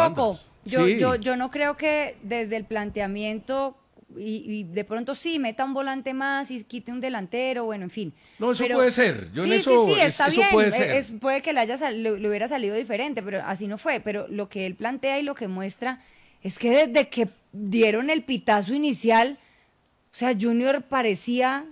tampoco. Yo no creo que desde el planteamiento y de pronto sí meta un volante más y quite un delantero, bueno, en fin. No, eso Pero, puede ser. Yo sí, en eso, sí, está eso bien. puede ser. Puede que le hubiera salido diferente, pero así no fue. Pero lo que él plantea y lo que muestra es que desde que dieron el pitazo inicial, o sea, Junior parecía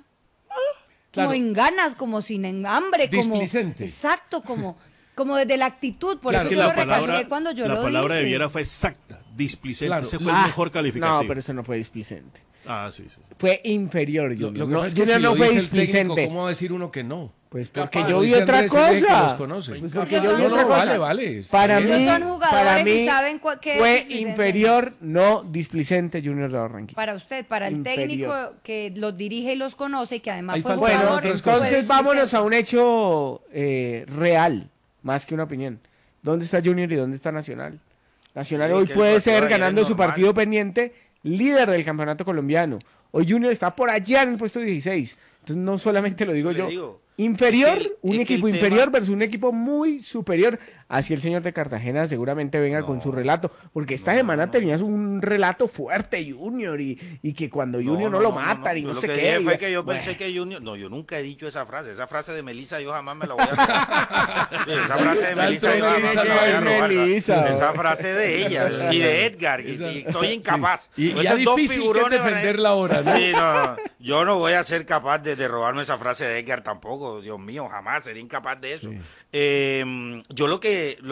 como Claro. en ganas, como sin hambre, Displicente. Exacto, como desde la actitud. Por Claro, eso que yo la lo recalqué cuando yo la lo palabra de dije. Viera fue exacta, displicente. Claro. Ese fue el mejor calificativo. No, pero eso no fue displicente. Ah, sí, sí. Fue inferior, Junior. Lo que No, pasa es que Junior si no lo fue dice el técnico, displicente. ¿cómo va a decir uno que no? Pues porque Capaz, yo lo vi dice otra Andrés, él es el que cosa. los conoce. Pues porque Ellos yo vi son- otra no, cosa. vale. Para Ellos mí, son jugadores para y mí saben qué es fue displicencia. inferior, no displicente Junior de Barranquilla. Para usted, para el Inferior. técnico que los dirige y los conoce y que además Ahí fue faltan Bueno, jugador. otras fue cosas. entonces vámonos displicente. a un hecho real, más que una opinión. ¿Dónde está Junior y dónde está Nacional? Nacional Sí, hoy que el puede partido de ser, ayer ganando es su normal. partido pendiente, líder del campeonato colombiano. Hoy Junior está por allá en el puesto 16. Entonces no solamente lo digo Eso yo. le digo. Inferior, Es que un el equipo tema- inferior versus un equipo muy superior. Así el señor de Cartagena seguramente venga con su relato. Porque esta semana tenías un relato fuerte, Junior, y que cuando Junior no lo matan y Yo no lo sé que qué. dije y- fue que yo Bueno. pensé que Junior... No, yo nunca he dicho esa frase. Esa frase de Melissa yo jamás me la voy a robar. Esa frase de Melissa yo jamás me la voy a robar. Melissa. Esa frase de ella y de Edgar. Y soy incapaz. Y Esos ya dos difícil que es figurones van a- defenderla ahora, ¿no? Sí, no, yo no voy a ser capaz de robarme esa frase de Edgar tampoco. Dios mío, jamás sería incapaz de eso. Yo lo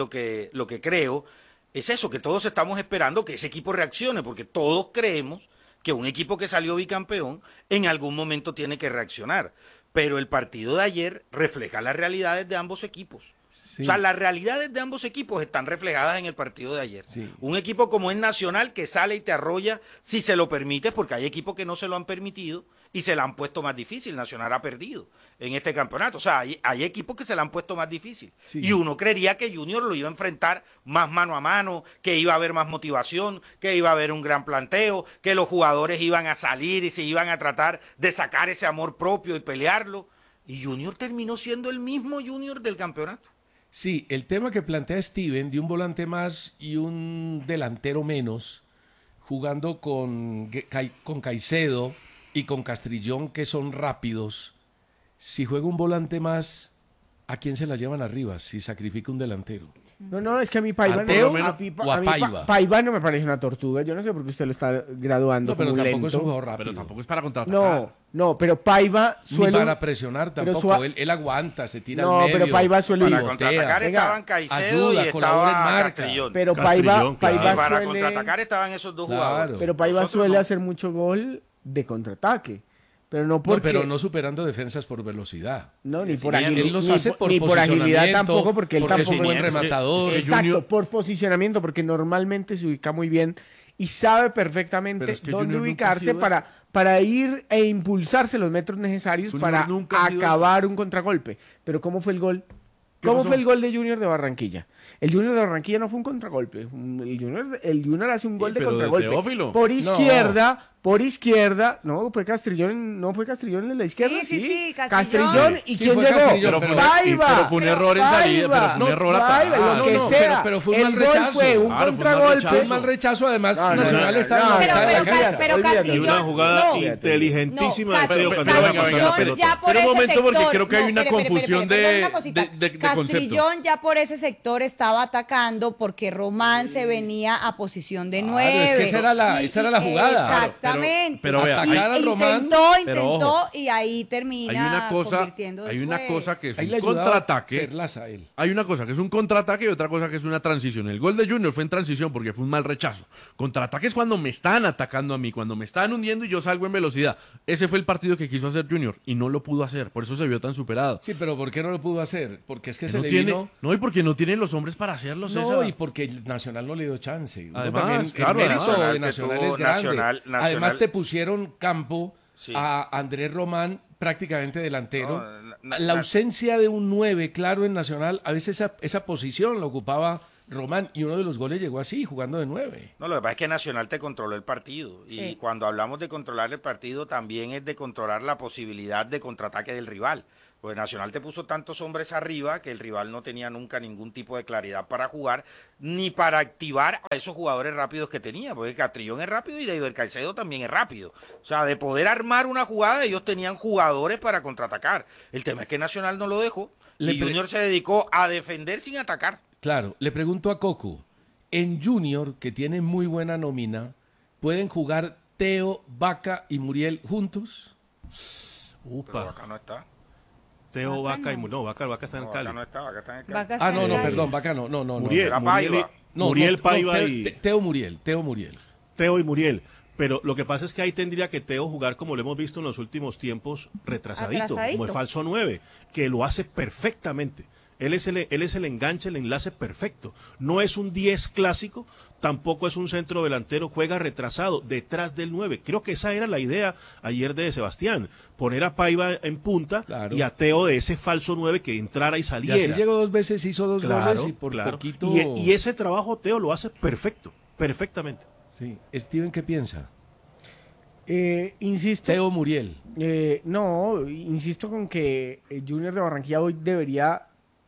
que creo es eso, que todos estamos esperando que ese equipo reaccione, porque todos creemos que un equipo que salió bicampeón en algún momento tiene que reaccionar. Pero el partido de ayer refleja las realidades de ambos equipos. Sí. O sea, las realidades de ambos equipos están reflejadas en el partido de ayer. Sí. Un equipo como es Nacional que sale y te arrolla si se lo permites, porque hay equipos que no se lo han permitido y se la han puesto más difícil. Nacional ha perdido en este campeonato. O sea, hay equipos que se la han puesto más difícil. Sí. Y uno creería que Junior lo iba a enfrentar más mano a mano, que iba a haber más motivación, que iba a haber un gran planteo, que los jugadores iban a salir y se iban a tratar de sacar ese amor propio y pelearlo. Y Junior terminó siendo el mismo Junior del campeonato. Sí, el tema que plantea Steven de un volante más y un delantero menos, jugando con Caicedo y con Castrillón, que son rápidos, si juega un volante más, ¿a quién se la llevan arriba si sacrifica un delantero? No, es que a mí Paiva, ¿A Teo o a a mí Paiva? Paiva no me parece una tortuga. Yo no sé por qué usted lo está graduando No, pero como tampoco lento. es un jugador rápido. Pero tampoco es para contraatacar. No, pero Paiva Ni suele... para presionar pero tampoco. Él aguanta, se tira No, al medio. pero Paiva suele- Para pivotea. contraatacar Venga, estaban Caicedo ayuda, y colabora en estaba marca. Castrillón. Pero Castrillón, Paiva claro. Y para suele... contraatacar estaban esos dos Claro. jugadores. Pero Paiva Nosotros suele no. hacer mucho gol de contraataque. Pero no No, porque... pero no superando defensas por velocidad. No, ni por Él agilidad. los hace por ni por agilidad posicionamiento, tampoco, porque él porque es tampoco un buen es que- rematador. es que Exacto, Junior- por posicionamiento, porque normalmente se ubica muy bien y sabe perfectamente Pero es que dónde Junior nunca ha ubicarse sido para ir e impulsarse los metros necesarios Junior para nunca ha sido acabar un contragolpe. Pero ¿cómo fue el gol? ¿Cómo pasó? fue el gol de Junior de Barranquilla? El Junior de Barranquilla no fue un contragolpe. El Junior hace un gol de pero de contragolpe. Teófilo. Por izquierda, no, fue Castrillón, no fue Castrillón en la izquierda, Sí, Castrillón. Castrillón. ¿Y Sí, quién fue llegó? Castrillón, pero- Paiva. pero fue un error en salida, pero fue un error Paiva, atajado. lo que No, sea. pero fue un el mal gol rechazo. fue un Claro, fue un mal contragolpe. rechazo. Un mal rechazo, además, No, no, Nacional no, está en no, la no, mitad de la pero cancha. olvídate. Y una jugada No, inteligentísima de Teo Castrillón Candela que pasó la pelota. ya por Pero un ese momento, porque sector- creo que hay una espere, confusión perdón, una cosita. de concepto. Castrillón ya por ese sector estaba atacando porque Román se venía a posición de Claro, 9. es que esa era la jugada. Exactamente. Pero vea, Atacar a Román. Intentó ojo, y ahí hay termina una cosa, convirtiendo hay una después. cosa que es Ahí un le ayudaba contraataque. Perlaza a él. Hay una cosa que es un contraataque y otra cosa que es una transición. El gol de Junior fue en transición porque fue un mal rechazo. Contraataque es cuando me están atacando a mí, cuando me están hundiendo y yo salgo en velocidad. Ese fue el partido que quiso hacer Junior y no lo pudo hacer. Por eso se vio tan superado. Sí, pero ¿por qué no lo pudo hacer? Porque es que se no le tiene, vino... no, y porque no tienen los hombres para hacerlo, No, César. y porque el Nacional no le dio chance. Uno Además, también, claro, el mérito además. de Nacional Que es tuvo grande. Nacional- Además te pusieron campo Sí. a Andrés Román prácticamente delantero. No, La ausencia de un 9 claro en Nacional, a veces esa posición la ocupaba Román y uno de los goles llegó así, jugando de 9. No, lo que pasa es que Nacional te controló el partido. Y Sí. cuando hablamos de controlar el partido, también es de controlar la posibilidad de contraataque del rival. Pues Nacional te puso tantos hombres arriba que el rival no tenía nunca ningún tipo de claridad para jugar, ni para activar a esos jugadores rápidos que tenía, porque Castrillón es rápido y David Caicedo también es rápido. O sea, de poder armar una jugada, ellos tenían jugadores para contraatacar. El tema es que Nacional no lo dejó y Junior se dedicó a defender sin atacar. Claro, le pregunto a Coco, en Junior, que tiene muy buena nómina, ¿pueden jugar Teo, Vaca y Muriel juntos? Pero acá no está. Teo, Vaca Vaca y no. no, Vaca está en el No, Cali. acá no está, acá está en el Cali. Vaca Ah, está no, en no, el perdón, aire. Vaca no, no. Muriel, Era Muriel, Paiva. No, Muriel, no, Paiva Teo, y Teo Muriel, Teo Muriel. Teo y Muriel. Pero lo que pasa es que ahí tendría que Teo jugar como lo hemos visto en los últimos tiempos, retrasadito, como el falso 9, que lo hace perfectamente. Él es el enganche, el enlace perfecto. No es un 10 clásico, tampoco es un centro delantero, juega retrasado, detrás del 9. Creo que esa era la idea ayer de Sebastián, poner a Paiva en punta Claro. y a Teo de ese falso 9 que entrara y Y saliera. así llegó 2 veces, hizo 2 goles y por claro. poquito... Y ese trabajo Teo lo hace perfecto, perfectamente. Sí. Steven, ¿qué piensa? Insisto. Teo Muriel. No, insisto con que Junior de Barranquilla hoy debería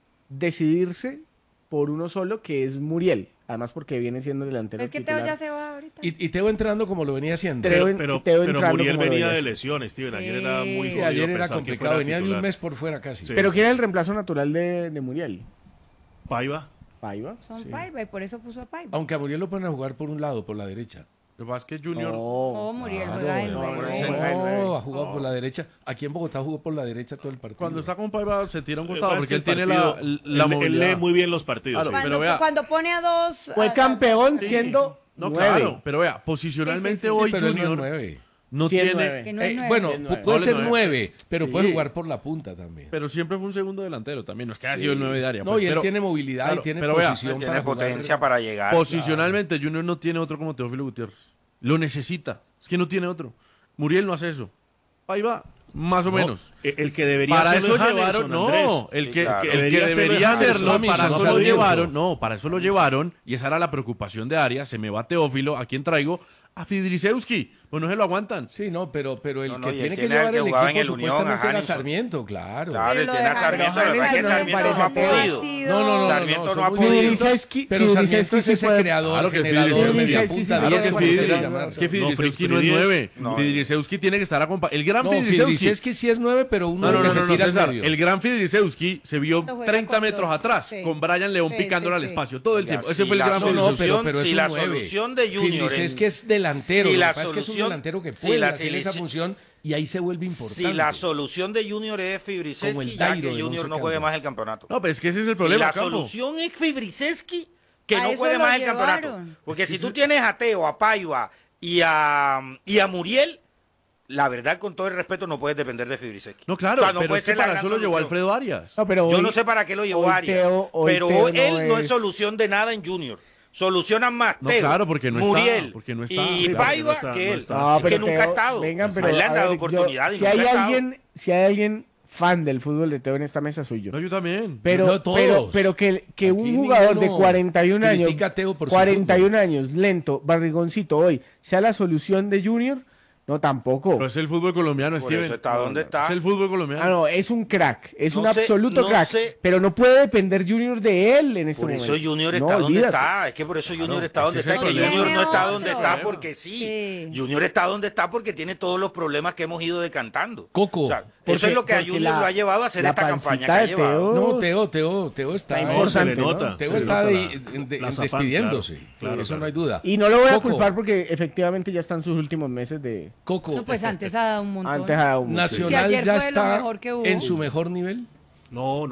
decidirse por uno solo, que es Muriel. Además porque viene siendo delantero Es que Teo titular. ya se va ahorita. Y Teo entrando como lo venía haciendo. Teo Pero entrando Muriel como venía debería de ser. lesiones, Steven. Ayer Sí. era muy Sí, jodido ayer era pensar que complicado, fuera venía de un titular. mes por fuera casi. Sí. Pero ¿quién es el reemplazo natural de Muriel? Paiva. Paiva. Son Sí. Paiva y por eso puso a Paiva. Aunque a Muriel lo ponen a jugar por un lado, por la derecha. Lo que pasa es que Junior... Oh, Muriel juega de no, nueve. ese- no, ha jugado por la derecha. Aquí en Bogotá jugó por la derecha todo el partido. Cuando está con Paiva se tira a un Lo que costado pasa es porque que él el tiene la partido- él movilidad. lee muy bien los partidos. Claro, sí. pero vea- Cuando pone a dos... Fue campeón siendo No, 9. claro, pero vea, posicionalmente Sí, sí, sí, hoy pero él no es Junior 9. no Sí es tiene... nueve. Que no es nueve. Bueno, Sí es nueve. puede No, ser no es. 9, pero Sí. puede jugar por la punta también. Pero siempre fue un segundo delantero también, no es que haya sido el 9 de área. No, pues, y él pero tiene movilidad claro, y tiene pero vea, posición Tiene para jugar. potencia para llegar. posicionalmente Junior no tiene otro como Teófilo Gutiérrez. Lo necesita, es que no tiene otro. Muriel no hace eso. Paiva, más o No, menos. el que debería Para hacerlo eso es llevaron, Jamerson, Andrés. no, el que, claro. el que Debería debería hacerlo es hacerlo, Jamerson, para eso no lo sabía llevaron, eso. no, para eso lo llevaron, y esa era la preocupación de Arias, se me va Teófilo, ¿a quién traigo? A Fidrisewski, pues no se lo aguantan. Sí, no, pero el No, no, que y el tiene que tiene al llevar que el jugaba en equipo el Unión, supuestamente a era Hanison. Sarmiento, claro. Claro, Pero él lo tiene a de Sarmiento, Jamerson lo que pasa es que no me Sarmiento parece no ha que haya podido. sido- No, Sarmiento no son ha muy podido. distintos, Fidrisewski- pero Sarmiento Fidrisewski es sí ese puede- creador, Claro que generador, Fidrisewski media sí punta, puede- 10, que como quiera Fidris- llamarlo. es que Fidrisewski no es Fidris- 9. no. Fidrisewski tiene que estar acompañado. El gran No, Fidrisewski. Fidrisewski sí es 9, pero uno No, no, que no, se no, tira al César. medio. El gran Fidrisewski se vio Cuando juega 30 con metros dos, atrás sí. con Brian León Sí, picándole sí, al sí. espacio todo el Oiga, tiempo. Ese si fue el la gran No, no, Fidrisewski. pero es si un la 9. solución de Junior Fidris es en- que es delantero, si lo la que pasa es que es un solución- delantero que si puede la hacer esa solución- función y ahí se vuelve importante. Si la solución de Junior es Como el Fibrisewski, ya Dairo que del Junior Once no juegue Caldas. más el campeonato. No, pero es que ese es el Si problema. la Campo. solución es Fibrisewski, que A no eso juegue lo más el llevaron. campeonato. Porque si tú tienes a Teo, a Paiva y a Muriel, la verdad, con todo el respeto, no puedes depender de Fibrisewski. No, claro, O sea, no pero puede es que ser la para gran eso lo llevó solución. Alfredo Arias. No, pero Yo hoy- no sé para qué lo llevó hoy Arias, hoy pero Teo él no es es- solución de nada en Junior. Solucionan más No, Teo, claro, porque no está, Muriel porque no está. y Sí, Paiva porque no está, que no él. está. No, Es pero que nunca ha Teo- estado. vengan, A pero él le han a dado ver, oportunidad y si nunca hay ha estado. si hay alguien fan del fútbol de Teo en esta mesa soy yo. No, yo también. Pero, No todos. pero que Aquí un jugador de ninguno 41 años, critica a Teo por su 41 años, lento, barrigoncito hoy, sea la solución de Junior, no tampoco. Pero es el fútbol colombiano, Por Steven. eso está donde está. Es el fútbol colombiano. Ah, no, es un crack, es No un sé, absoluto no crack, sé. pero no puede depender Junior de él en este Por momento. eso Junior No, está donde olvídate. está. Es que por eso Junior está donde ese está. es Es el que problema. Junior no está Tiene donde otro. está porque sí. Sí. Junior está donde está porque tiene todos los problemas que hemos ido decantando. Coco, O sea, porque- eso es lo que a porque Junior lo ha llevado a hacer la esta campaña que pancita ha de llevado. Teo- No, Teo está, Está No, se le importante, ¿no? nota. Teo se le está nota de- zapata, despidiéndose. claro, Eso claro. no hay duda. Y no lo voy a Coco, culpar porque efectivamente ya están sus últimos meses de... Coco, No, pues antes ha dado un montón. Antes ha dado mucho. Sí, Nacional ayer ya fue lo está mejor que hubo. en su mejor nivel. No.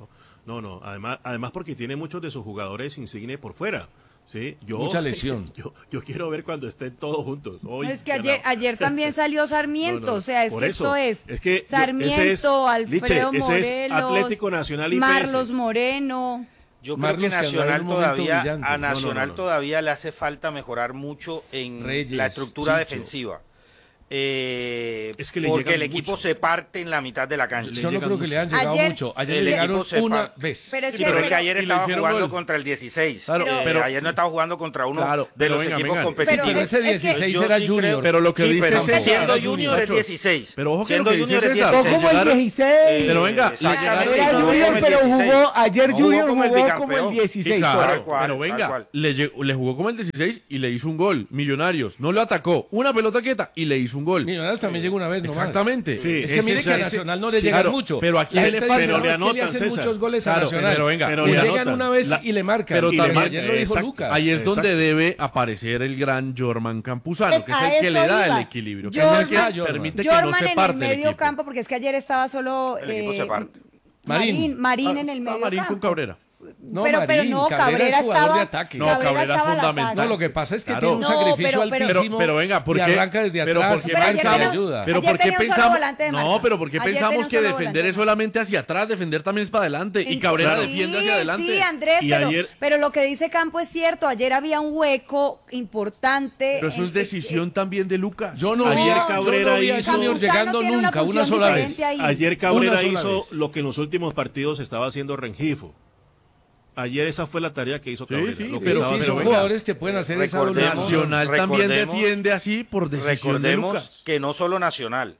Además porque tiene muchos de sus jugadores insignes por fuera. Sí, Mucha lesión. Yo quiero ver cuando estén todos juntos. Hoy, No, es que ganamos. ayer también salió Sarmiento, No, o sea, es por que eso. esto es, que Sarmiento, ese es, Alfredo Liche, ese es Morelos, Atlético Nacional y Marlos PS. Moreno. Yo creo Marlos, que que andaba en Nacional un momento todavía, brillante. a No, Nacional no. todavía le hace falta mejorar mucho en Reyes, la estructura Chicho. defensiva. Es que le porque llegan el equipo mucho. se parte en la mitad de la cancha. Yo no creo que le han llegado mucho. Ayer el le llegaron equipo se una parte. vez. Pero es Pero es que ayer y le estaba hicieron jugando gol. contra el 16. Claro, pero ayer no estaba jugando contra uno Claro, de pero los venga, equipos venga. competitivos. Pero ese 16 Yo era sí Junior. creo- Pero lo que sí, dice pero César, siendo muchachos. Junior es 16. Pero ojo que Siendo lo que dice Junior es César. 16. Ojo como el llegaron- 16. Pero venga, Exactamente, Era jugó como Junior, el pero 16. jugó, ayer No Junior como el jugó como bicampeón. el 16. Sí, claro, Tal cual, pero tal venga, cual. le jugó como el 16 y le hizo un gol. Millonarios, no lo atacó. Una pelota quieta y le hizo un gol. Millonarios también llega una vez nomás. Exactamente. Sí, Es que mire que a ese- Nacional no le sí, llegan claro, mucho. pero aquí La le gente falta- dice, pero no, le es que anotan, le hacen César. muchos goles a Claro, Nacional. pero venga, pero le le llegan anotan. una vez y le marcan. Pero Y también, ayer lo dijo exacto, Lucas. ahí es Exacto. donde debe aparecer el gran Jorman Campuzano, que es A el que eso le da iba. el equilibrio, que Jorman- es el que permite que no Jorman se en parte el el medio equipo. campo, porque es que ayer estaba solo El equipo se parte. Marín en el Está medio Marín campo. con Cabrera. No, pero Marín, no, Cabrera es jugador estaba de ataque. No, Cabrera es estaba al fundamental. No, ataque. lo que pasa es que Claro. tiene un No, sacrificio pero- altísimo pero venga, ¿por y qué? arranca desde Pero atrás. ¿por qué Pero ayer pensamos? tenía- ayuda. Pero ayer ¿por qué tenía un solo pensamos? volante de No, marca. pero ¿por qué Ayer pensamos tenía un que solo defender volante de es solamente hacia atrás? Defender también es para adelante. Y Cabrera Sí, defiende hacia adelante. Sí, Andrés, Y pero, ayer- pero lo que dice Campo es cierto. Ayer había un hueco importante. Pero eso es decisión también de Lucas. Yo no Ayer vi a Cabrera Junior hizo- Junior llegando tiene una nunca, una función sola vez. diferente ahí. Ayer Cabrera Una sola hizo vez. lo que en los últimos partidos estaba haciendo Rengifo. Ayer esa fue la tarea que hizo Sí, Cabrera. sí, lo que Pero estaba sí, pero son haciendo. venga. jugadores que pueden hacer esa doble Recordemos- función. Nacional también recordemos- defiende así por decisión de Recordemos Lucas. que no solo Nacional,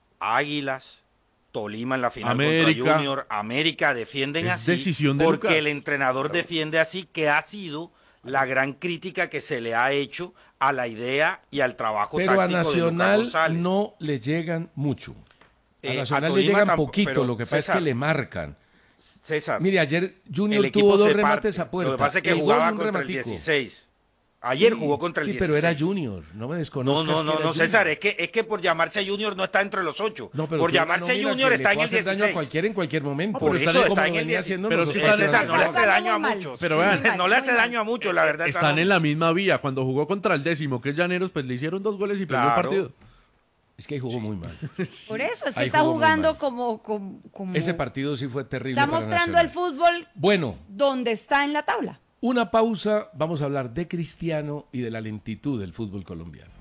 Águilas, Tolima en la final América. contra Junior, América defienden Es así decisión de porque Lucas. el entrenador defiende así, que ha sido la gran crítica que se le ha hecho a la idea y al trabajo Pero a táctico de Lucas Nacional González. no le llegan mucho. A A Nacional le Tolima llegan tampoco, poquito, pero, lo que pasa es César, que le marcan. César, Mire, ayer Junior el equipo tuvo dos se remates parte. a puerta. Lo que pasa es que El gol, jugaba un contra el rematico. 16. Ayer Sí, jugó contra el sí, 16. pero era Junior, no me No, desconozcas. no, que no, era no, Junior. César, es que por llamarse Junior no está entre los 8. No, pero Por que uno llamarse mira Junior que está le en puede el hacer daño a 16. cualquiera en cualquier momento. Por Está eso como está en el venía 16. haciendo Pero es nosotros. que César, no le hace Está daño a muy mal. muchos. Pero vean, no le hace muy mal. daño a muchos, la verdad. Están en la misma vía. Cuando jugó contra el 10º, que es Llaneros, pues le hicieron 2 goles y perdió el Claro. partido. Es que ahí jugó muy mal. Por eso, es que Ahí está jugó muy jugando mal. como Ese partido sí fue terrible está para mostrando Nacional. el fútbol Bueno, donde está en la tabla. una pausa, vamos a hablar de Cristiano y de la lentitud del fútbol colombiano.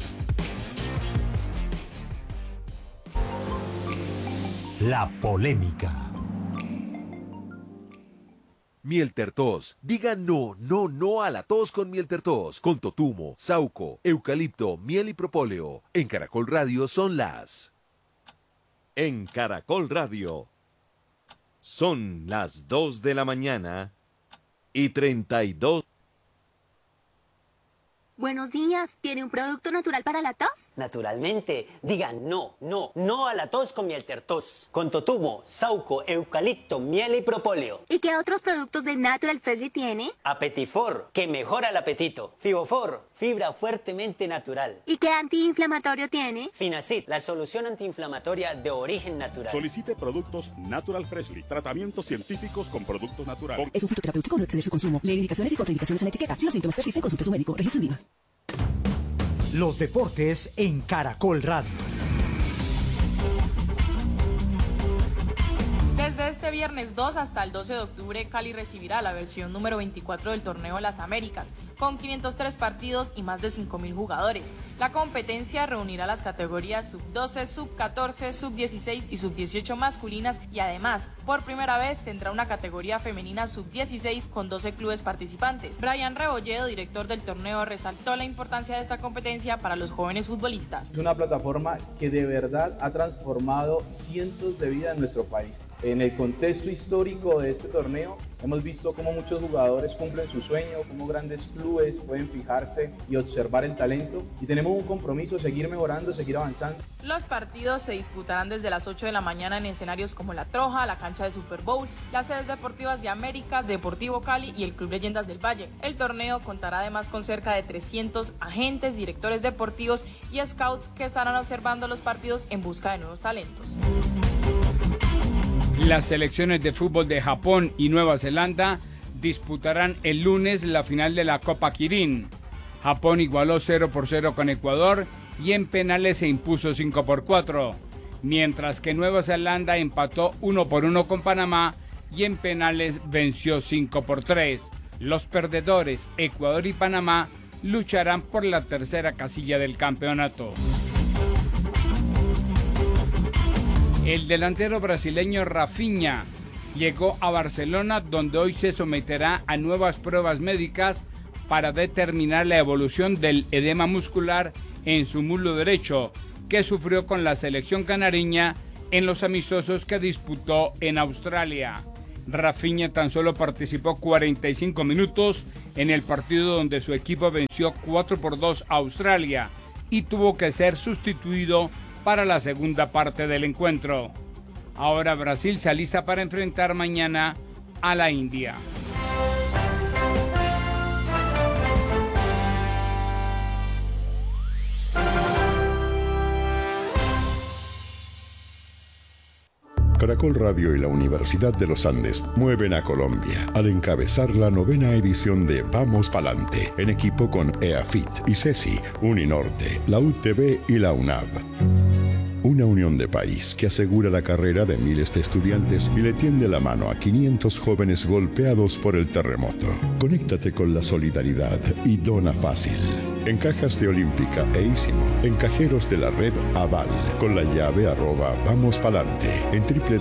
La polémica. Miel Tertos. Diga no, no, no a la tos con Miel Tertos. Con totumo, sauco, eucalipto, miel y propóleo. En Caracol Radio son las... En Caracol Radio. Son las 2 de la mañana y 32. Buenos días, ¿tiene un producto natural para la tos? Naturalmente, digan no, no, no a la tos con Miel Tertos. Con totumo, sauco, eucalipto, miel y propóleo. ¿Y qué otros productos de Natural Freshly tiene? Apetifor, que mejora el apetito. Fibofor, fibra fuertemente natural. ¿Y qué antiinflamatorio tiene? Finacid, la solución antiinflamatoria de origen natural. Solicite productos Natural Freshly, tratamientos científicos con productos naturales. Es un fitoterapéutico, no exceder su consumo. Lee indicaciones y contraindicaciones en etiqueta. Si los síntomas persisten, consulte a su médico. Registro INVIMA. Los deportes en Caracol Radio. Desde este viernes 2 hasta el 12 de octubre, Cali recibirá la versión número 24 del Torneo Las Américas, con 503 partidos y más de 5.000 jugadores. La competencia reunirá las categorías sub-12, sub-14, sub-16 y sub-18 masculinas y además, por primera vez, tendrá una categoría femenina sub-16 con 12 clubes participantes. Brian Rebolledo, director del torneo, resaltó la importancia de esta competencia para los jóvenes futbolistas. Es una plataforma que de verdad ha transformado cientos de vidas en nuestro país. En el contexto histórico de este torneo, hemos visto cómo muchos jugadores cumplen su sueño, cómo grandes clubes pueden fijarse y observar el talento. Y tenemos un compromiso, seguir mejorando, seguir avanzando. Los partidos se disputarán desde las 8 de la mañana en escenarios como La Troja, la cancha de Super Bowl, las sedes deportivas de América, Deportivo Cali y el Club Leyendas del Valle. El torneo contará además con cerca de 300 agentes, directores deportivos y scouts que estarán observando los partidos en busca de nuevos talentos. Las selecciones de fútbol de Japón y Nueva Zelanda disputarán el lunes la final de la Copa Kirin. Japón igualó 0-0 con Ecuador y en penales se impuso 5-4, mientras que Nueva Zelanda empató 1-1 con Panamá y en penales venció 5-3. Los perdedores, Ecuador y Panamá, lucharán por la tercera casilla del campeonato. El delantero brasileño Rafinha llegó a Barcelona, donde hoy se someterá a nuevas pruebas médicas para determinar la evolución del edema muscular en su muslo derecho, que sufrió con la selección canareña en los amistosos que disputó en Australia. Rafinha tan solo participó 45 minutos en el partido donde su equipo venció 4-2 a Australia y tuvo que ser sustituido para la segunda parte del encuentro. Ahora Brasil se alista para enfrentar mañana a la India. Caracol Radio y la Universidad de los Andes mueven a Colombia al encabezar la 9ª edición de Vamos Palante, en equipo con EAFIT, ICESI, Uninorte, la UTB y la UNAV. Una unión de país que asegura la carrera de miles de estudiantes y le tiende la mano a 500 jóvenes golpeados por el terremoto. Conéctate con la solidaridad y dona fácil. En cajas de Olímpica e Ísimo, en cajeros de la red Aval, con la llave @vamospalante, en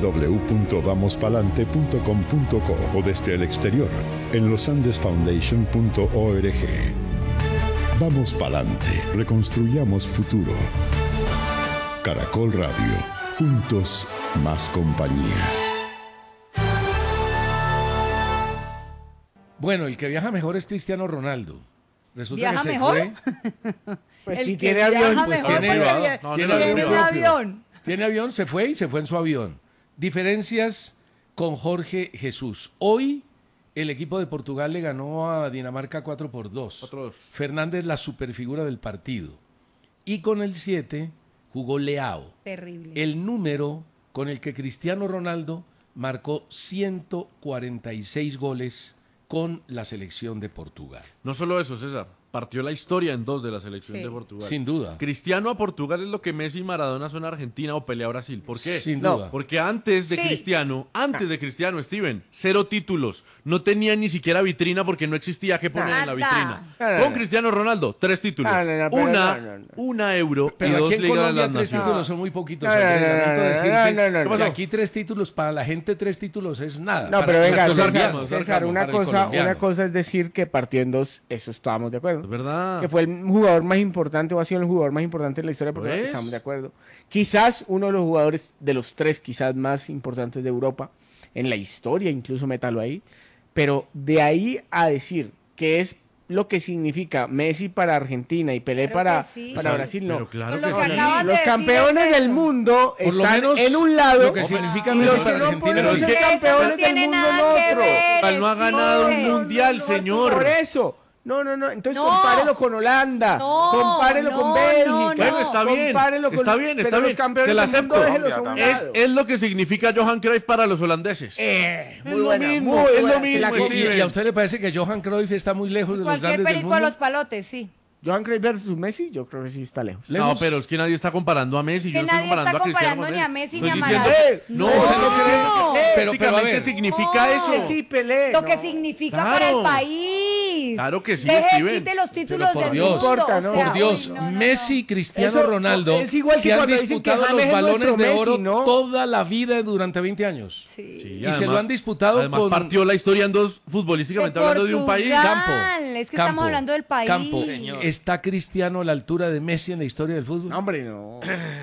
www.vamospalante.com.co o desde el exterior, en losandesfoundation.org. Vamos Palante, reconstruyamos futuro. Caracol Radio, juntos más compañía. Bueno, el que viaja mejor es Cristiano Ronaldo. Resulta ¿Viaja que se mejor? fue. Pues El si que tiene avión, viaja pues mejor tiene porque avión. tiene propio. avión. Tiene avión, se fue en su avión. Diferencias con Jorge Jesús. Hoy el equipo de Portugal le ganó a Dinamarca 4-2. Fernández, la superfigura del partido. Y con el 7 jugó Leao. Terrible. El número con el que Cristiano Ronaldo marcó 146 goles con la selección de Portugal. No solo eso, César. Partió la historia en 2 de la selección de Portugal. Sin duda. Cristiano a Portugal es lo que Messi y Maradona son a Argentina o Pelé a Brasil. ¿Por qué? Sin duda. Porque antes de Cristiano, Steven, 0 títulos. No tenía ni siquiera vitrina porque no existía que poner en la vitrina. Con Cristiano Ronaldo, 3 títulos. Una Euro Pero y 2 aquí en Ligas de Colombia las 3 Naciones. títulos son muy poquitos. No, ¿Qué pasó? Aquí 3 títulos, para la gente 3 títulos es nada. No, Para pero venga, nosotros César, mismos, César, una para el colombiano. cosa es decir que partió en 2, eso estábamos de acuerdo. Es verdad. Que fue el jugador más importante o ha sido el jugador más importante en la historia, porque ¿Ves? estamos de acuerdo. Quizás uno de los jugadores de los 3 quizás más importantes de Europa, en la historia, incluso métalo ahí. Pero de ahí a decir que es lo que significa Messi para Argentina y Pelé para Brasil, no. Pero claro Con que lo que sí. acabas de Los decir campeones es del eso. mundo Por lo están menos en un lado lo que significa y Messi los para que no Argentina. pueden Pero ser es que campeones no del tiene mundo nada en que otro. ver, No ha ganado un Steven. mundial, señor. Por eso. No. Entonces No. compárelo con Holanda. No, compárelo no, con Bélgica. no, no. Bueno, está bien. Compárelo con- Está bien. pero los campeones Se la del mundo, acepto. déjelos a un lado. Es lo que significa Johan Cruyff para los holandeses. Muy Es lo buena, mismo, muy es buena. lo mismo, La- Steven. ¿Y a usted le parece que Johan Cruyff está muy lejos de los Cualquier grandes del perico a mundo? los palotes, sí. Johan Cruyff versus Messi, yo creo que sí está lejos. No, pero es que nadie está comparando a Messi. Que Yo no estoy nadie comparando está a Cristiano comparando con ni a él. Messi Estoy ni a diciendo- Maradona. No, No. usted no cree. Pero a Prácticamente ver. significa eso. Sí, Pelé. Lo que no. significa Claro. para el país. Claro que sí, Deje, Steven. quite los títulos por del Dios. mundo. No importa, o ¿no? sea, Por Dios, uy, no. Messi, Cristiano Eso Ronaldo es igual que se han cuando dicen que disputado James los es balones nuestro de oro Messi, ¿no? toda la vida durante 20 años. Sí. Sí, Y además- se lo han disputado Además con partió la historia en 2 futbolísticamente hablando de un país. Portugal. Es que estamos hablando del país. Campo, Señor. ¿está Cristiano a la altura de Messi en la historia del fútbol? No, hombre, no.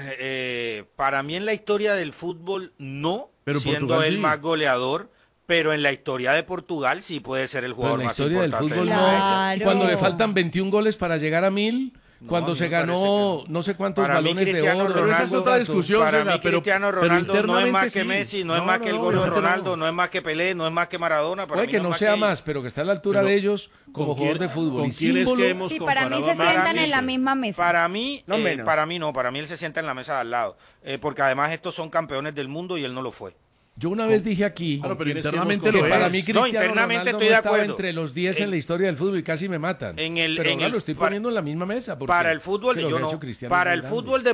Para mí en la historia del fútbol no, Pero siendo Portugal él sí. más goleador, pero en la historia de Portugal sí puede ser el Pero jugador en la más historia del importante fútbol del no. mundo. Claro. Cuando le faltan 21 goles para llegar a 1000, No, cuando a mí se me parece ganó no sé cuántos Para mí balones de Cristiano oro. Pero esa es Ronaldo- otra discusión, Para César, mí pero Cristiano pero Ronaldo no es internamente más que sí. Messi, no es No, más que el no, gordo realmente Ronaldo, no. no es más que Pelé, no es más que Maradona. Para Puede mí que no no es sea que- más, pero que está a la altura Pero, de ellos como ¿con jugador quién- de fútbol. con Y quién es símbolo- que hemos Sí, para mí se comparado a sientan Messi? en la misma mesa. Para mí, No menos. para mí no, para mí él se sienta en la mesa de al lado, porque además estos son campeones del mundo y él no lo fue. Yo una vez dije aquí Claro, pero quién es que internamente hemos lo que es. para mí Cristiano internamente Ronaldo estoy no de estaba acuerdo. entre los 10 en la historia del fútbol y casi me matan. En el- pero en ahora el- lo estoy para- poniendo en la misma mesa. porque Para el fútbol, lo que yo ha no. hecho Cristiano Para es el muy grande. fútbol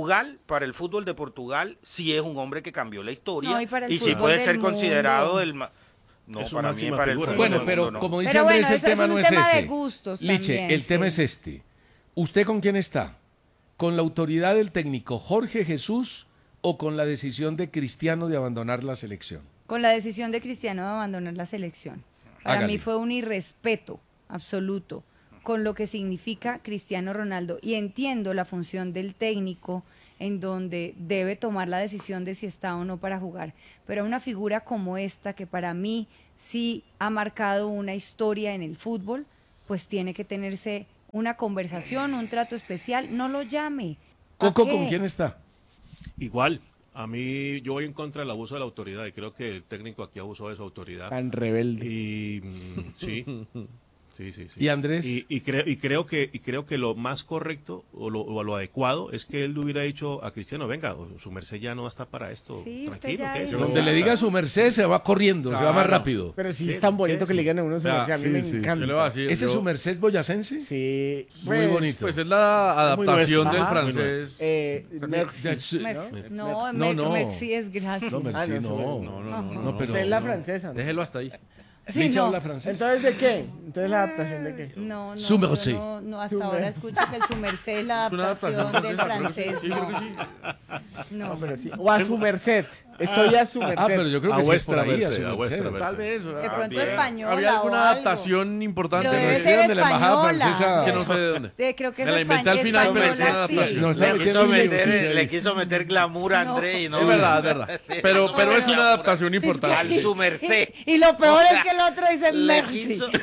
de Portugal, sí es un hombre que cambió la historia No, y para el y sí fútbol puede del ser mundo. considerado el no, Es su para mí máxima para el figura. fútbol Bueno, del pero mundo, no. como dice Pero Andrés, bueno, el eso es tema un no es tema de ese. gustos Liche, también, el tema es sí. este. ¿Usted con quién está? ¿Con la autoridad del técnico Jorge Jesús o con la decisión de Cristiano de abandonar la selección? Con la decisión de Cristiano de abandonar la selección. Para Hágale. mí fue un irrespeto absoluto con lo que significa Cristiano Ronaldo. Y entiendo la función del técnico en donde debe tomar la decisión de si está o no para jugar. Pero una figura como esta, que para mí sí ha marcado una historia en el fútbol, pues tiene que tenerse una conversación, un trato especial. No lo llame. Coco, qué? ¿con quién está? Igual, a mí yo voy en contra del abuso de la autoridad y creo que el técnico aquí abusó de su autoridad. Tan rebelde. Y sí. ¿Y Andrés? Y creo que lo más correcto o lo adecuado es que él le hubiera dicho a Cristiano, venga, su merced ya no está para esto. Sí, usted tranquilo, ya ¿qué es? Donde le diga su merced se va corriendo, se va más rápido. Pero sí, Sí, es tan bonito ¿qué? que le digan a uno su merced, a mí me encanta. ¿Ese es su merced boyacense? Sí. Muy bonito. Pues es la adaptación nuestro. del Ajá, muy francés. Merci. Merci es gracias. No, merci, No, pero Usted es la francesa, ¿no? Déjelo hasta ahí. Sí, Licha no. habla francés. Entonces, ¿de qué? Entonces, ¿la adaptación de qué? No, Su merced. no, hasta ahora escucho que el su merced es la adaptación del francés. Sí, creo que sí. No. Pero sí. O a su merced. Estoy a su merced. Ah, pero yo creo A que sí es vuestra por ahí, merced, su a vuestra merced. merced. Tal vez. De pronto española Había alguna o algo. adaptación importante. Pero debe ¿no? ser de la embajada española. francesa. Es que no sé de dónde. Creo que es Me la inventé al final, pero es una española, sí. adaptación. No, está Le metiendo quiso, un quiso meter glamour a André y no. Es verdad. Sí. Pero es una adaptación importante. Al su merced. Y lo peor O sea, es que el otro dice le merci. quiso-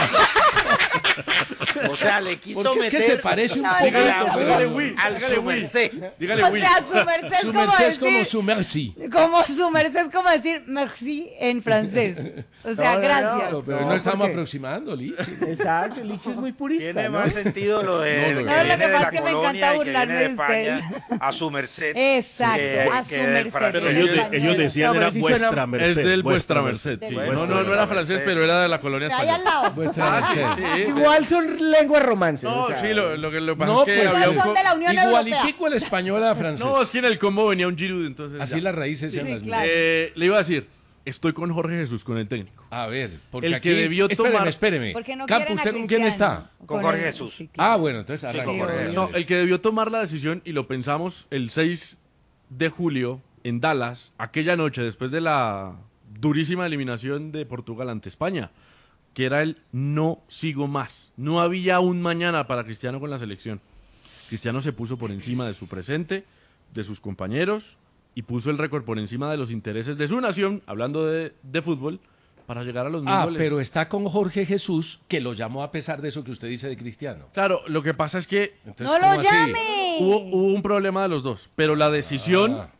O sea, O sea, le quiso Porque es meter. que se parece un No, poco. Dígale glamour oui, al dígale su oui. merced. Dígale o oui. sea, su merced es Su como merced es como decir, su merci. como su merced es como decir merci en francés. O sea, No, gracias. Pero No, no estamos porque- aproximando, Lichi. Exacto, Lichi es muy purista, Tiene ¿no? más sentido lo de No, que lo que viene de pasa la es que me colonia encanta y que viene burlarme de de España a su merced. Exacto, a su que del merced. francés. Pero Sí, ellos, española. ellos decían No, pero era sí vuestra suena- merced. Es del vuestra merced. Sí. Vuestra No era francés, merced. pero era de la colonia Ahí al española. lado. Vuestra merced. Sí. Igual son lenguas romances. No, o sea, sí, lo que pasa No, es que pues, había Todos un son de la Unión Europea. Igualitico el español a francés. No, es que en el combo venía un Giroud, entonces Así ya. las raíces sean Sí, las claro. mismas. Le iba a decir, estoy con Jorge Jesús, con el técnico. A ver, porque El aquí... que debió tomar- Espéreme. Porque no Campo, quieren a ¿usted con quién Cristiano. está? Con Jorge él. Jesús. Sí, claro. Ah, bueno, entonces Sí, arranque. con Jorge Jesús. No, el que debió tomar la decisión, y lo pensamos el 6 de julio en Dallas, aquella noche, después de la durísima eliminación de Portugal ante España, que era el no sigo más. No había un mañana para Cristiano con la selección. Cristiano se puso por encima de su presente, de sus compañeros, y puso el récord por encima de los intereses de su nación, hablando de fútbol, para llegar a los mil Ah, goles. pero está con Jorge Jesús, que lo llamó a pesar de eso que usted dice de Cristiano. Claro, lo que pasa es que Entonces, ¡No ¿cómo lo así? llame! hubo un problema de los dos, pero la decisión Ah.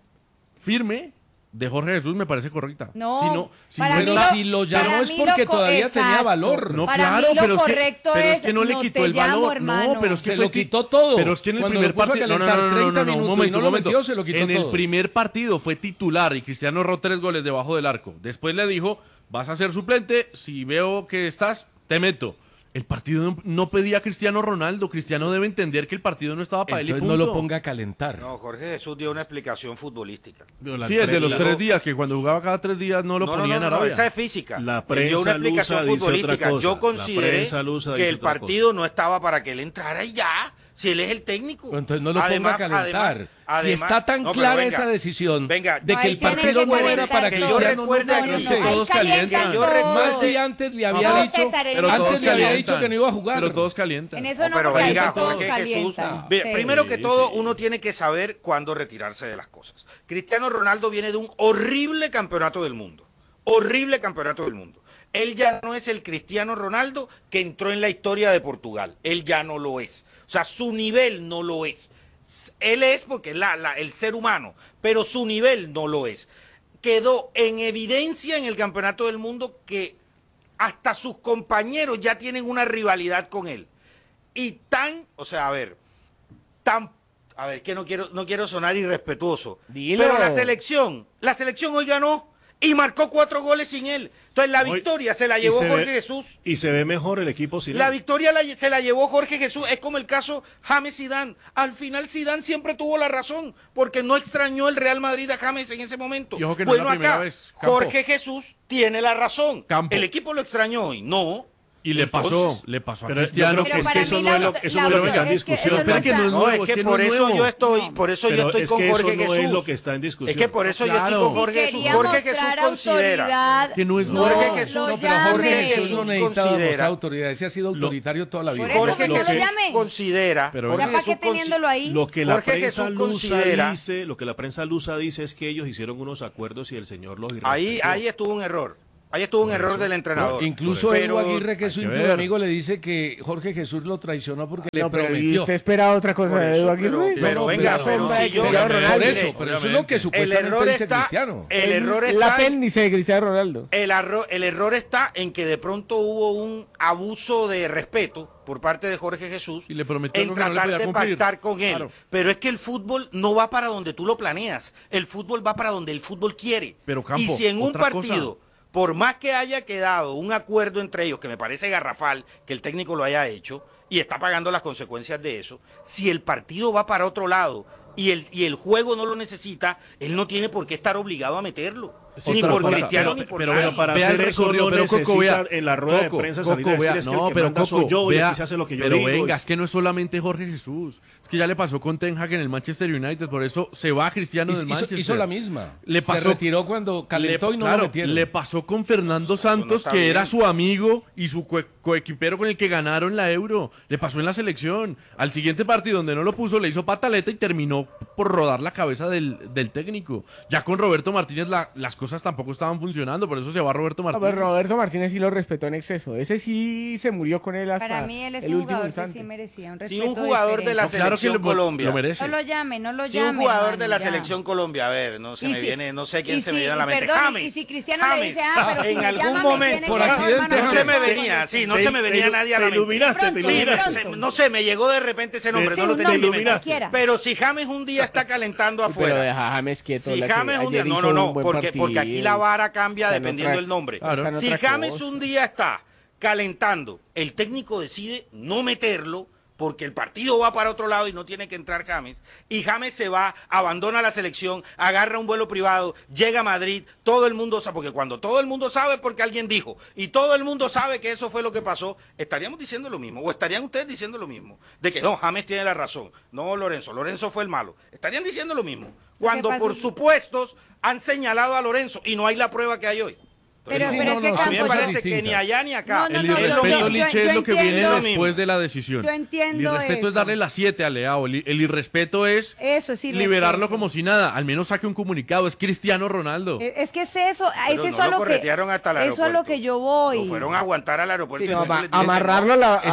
firme de Jorge Jesús me parece correcta. No, Si no, si para no mí Pero está- si lo llamó para es mí porque lo co- todavía tenía exacto. valor. No, Para claro, mí lo pero correcto es que no le no quitó te el llamo, valor. hermano. No, pero es que Se fue lo ti- quitó todo. Pero es que en el Cuando primer lo puso a partido, calentar 30 un minutos momento, y no un lo momento. metió, se lo quitó en el todo. primer partido fue titular y Cristiano erró 3 goles debajo del arco. Después le dijo, vas a ser suplente, si veo que estás, te meto. El partido no pedía a Cristiano Ronaldo. Cristiano debe entender que el partido no estaba para él y Entonces punto. no lo ponga a calentar. No, Jorge Jesús dio una explicación futbolística. Sí, el de los 3 días, que cuando jugaba cada 3 días no lo ponía en Arabia. esa es física. La Él prensa dio una explicación lusa dice futbolística. otra cosa. Yo La consideré prensa lusa que dice el otra partido no estaba para que él entrara y ya. Si él es el técnico. Entonces no lo ponga a calentar. Si está tan no, pero clara venga, esa decisión venga, de No, que ahí el tiene partido que no era calentar para todo. Cristiano, Que yo recuerde no, aquí- no, Es que no. todos Ahí calientan calientan. yo todo. recuerdo- Más días antes le había No, dicho, César, en Pero eso todos antes le había calientan. dicho que no iba a jugar. Pero todos calientan. En eso No, no, pero porque ahí venga, todos Jorge Jesús. calientan. Mira, Sí. primero que todo, uno tiene que saber cuándo retirarse de las cosas. Cristiano Ronaldo viene de un horrible campeonato del mundo. Horrible campeonato del mundo. Él ya no es el Cristiano Ronaldo que entró en la historia de Portugal. Él ya no lo es. O sea, su nivel no lo es. Él es porque es el ser humano, pero su nivel no lo es. Quedó en evidencia en el campeonato del mundo que hasta sus compañeros ya tienen una rivalidad con él. Y que no quiero sonar irrespetuoso. Dilo. Pero la selección hoy ganó y marcó 4 goles sin él. Entonces la Hoy- victoria se la y llevó se ve- Jorge Jesús. Y se ve mejor el equipo sin La él. victoria se la llevó Jorge Jesús. Es como el caso James Zidane. Al final Zidane siempre tuvo la razón, porque no extrañó el Real Madrid a James en ese momento. Y ojo que no es Bueno, la primera acá vez, Campo. Jorge Jesús tiene la razón. Campo. El equipo lo extrañó hoy. No. Y le pasó a Pero Cristiano. yo creo que es que eso no es lo que está en discusión. Es que por eso yo estoy con Jorge Jesús. Eso no es lo que está en discusión. Es que por eso yo estoy con Jorge Jesús. Jorge Jesús considera que no es Jorge Jesús, pero Jorge Jesús no necesita considera demostrar autoridad. Ese ha sido autoritario toda la vida. Jorge Jesús considera. Lo que la Jorge prensa Jesús lusa considera. dice, lo que la prensa lusa dice es que ellos hicieron unos acuerdos y el señor los irrespetó. Ahí estuvo un error. Ahí estuvo un error del entrenador. Incluso Edu Aguirre, que es su íntimo amigo, le dice que Jorge Jesús lo traicionó porque le prometió. ¿Usted espera otra cosa de Edu Aguirre? Pero si yo... Pero eso es lo que supuestamente dice Cristiano. El error está... El apéndice de Cristiano Ronaldo. El error está en que de pronto hubo un abuso de respeto por parte de Jorge Jesús y le prometió en tratar de pactar con él. Claro. Pero es que el fútbol no va para donde tú lo planeas. El fútbol va para donde el fútbol quiere. Pero Campo, y si en un partido... Por más que haya quedado un acuerdo entre ellos, que me parece garrafal que el técnico lo haya hecho, y está pagando las consecuencias de eso, si el partido va para otro lado y el juego no lo necesita, él no tiene por qué estar obligado a meterlo. Sí, ni por Cristiano ni por nadie. Pero para hacer eso no necesita en la rueda de prensa salir a decir es que el que manda soy yo y aquí se hace lo que yo digo. Pero venga, es que no es solamente Jorge Jesús. Es que ya le pasó con Ten Hag en el Manchester United, por eso se va Cristiano del Manchester. Hizo la misma. Se retiró cuando calentó y no lo metieron. Le pasó con Fernando Santos, que era su amigo y su coequipero con el que ganaron la Euro. Le pasó en la selección. Al siguiente partido donde no lo puso, le hizo pataleta y terminó por rodar la cabeza del técnico. Ya con Roberto Martínez las cosas tampoco estaban funcionando, por eso se va Roberto Martínez. Pero Roberto Martínez sí lo respetó en exceso. Ese sí se murió con él hasta Para mí él es el un último jugador instante. que sí merecía un respeto. Si un jugador de la selección Colombia lo merece. No lo llame. Si un jugador de la selección Colombia, a ver, no sé quién se me viene a la mente. James. Y si Cristiano le dice, pero si en me algún llaman, momento por accidente no se me venía, no se me venía nadie a la mente. No sé, me llegó de repente ese nombre, no lo tenía en mi mente. Pero si James un día está calentando afuera. Pero deja a James quieto. Si James un día, no, porque aquí la vara cambia dependiendo del nombre. Si James un día está calentando, el técnico decide no meterlo porque el partido va para otro lado y no tiene que entrar James, y James se va, abandona la selección, agarra un vuelo privado, llega a Madrid, todo el mundo sabe, porque cuando todo el mundo sabe porque alguien dijo, y todo el mundo sabe que eso fue lo que pasó, estaríamos diciendo lo mismo, o estarían ustedes diciendo lo mismo, de que no, James tiene la razón, no Lorenzo fue el malo, estarían diciendo lo mismo, cuando por supuestos han señalado a Lorenzo y no hay la prueba que hay hoy. Pero es que a mí me parece que ni allá ni acá. El irrespeto, Liche, es lo que viene después de la decisión. Yo entiendo. El irrespeto es darle las 7 a Leao. El irrespeto es liberarlo como si nada. Al menos saque un comunicado. Es Cristiano Ronaldo. Es que es eso. Pero es no lo corretearon hasta el aeropuerto. Eso es lo que yo voy. Lo fueron a aguantar al aeropuerto. Sí, amarrarlo.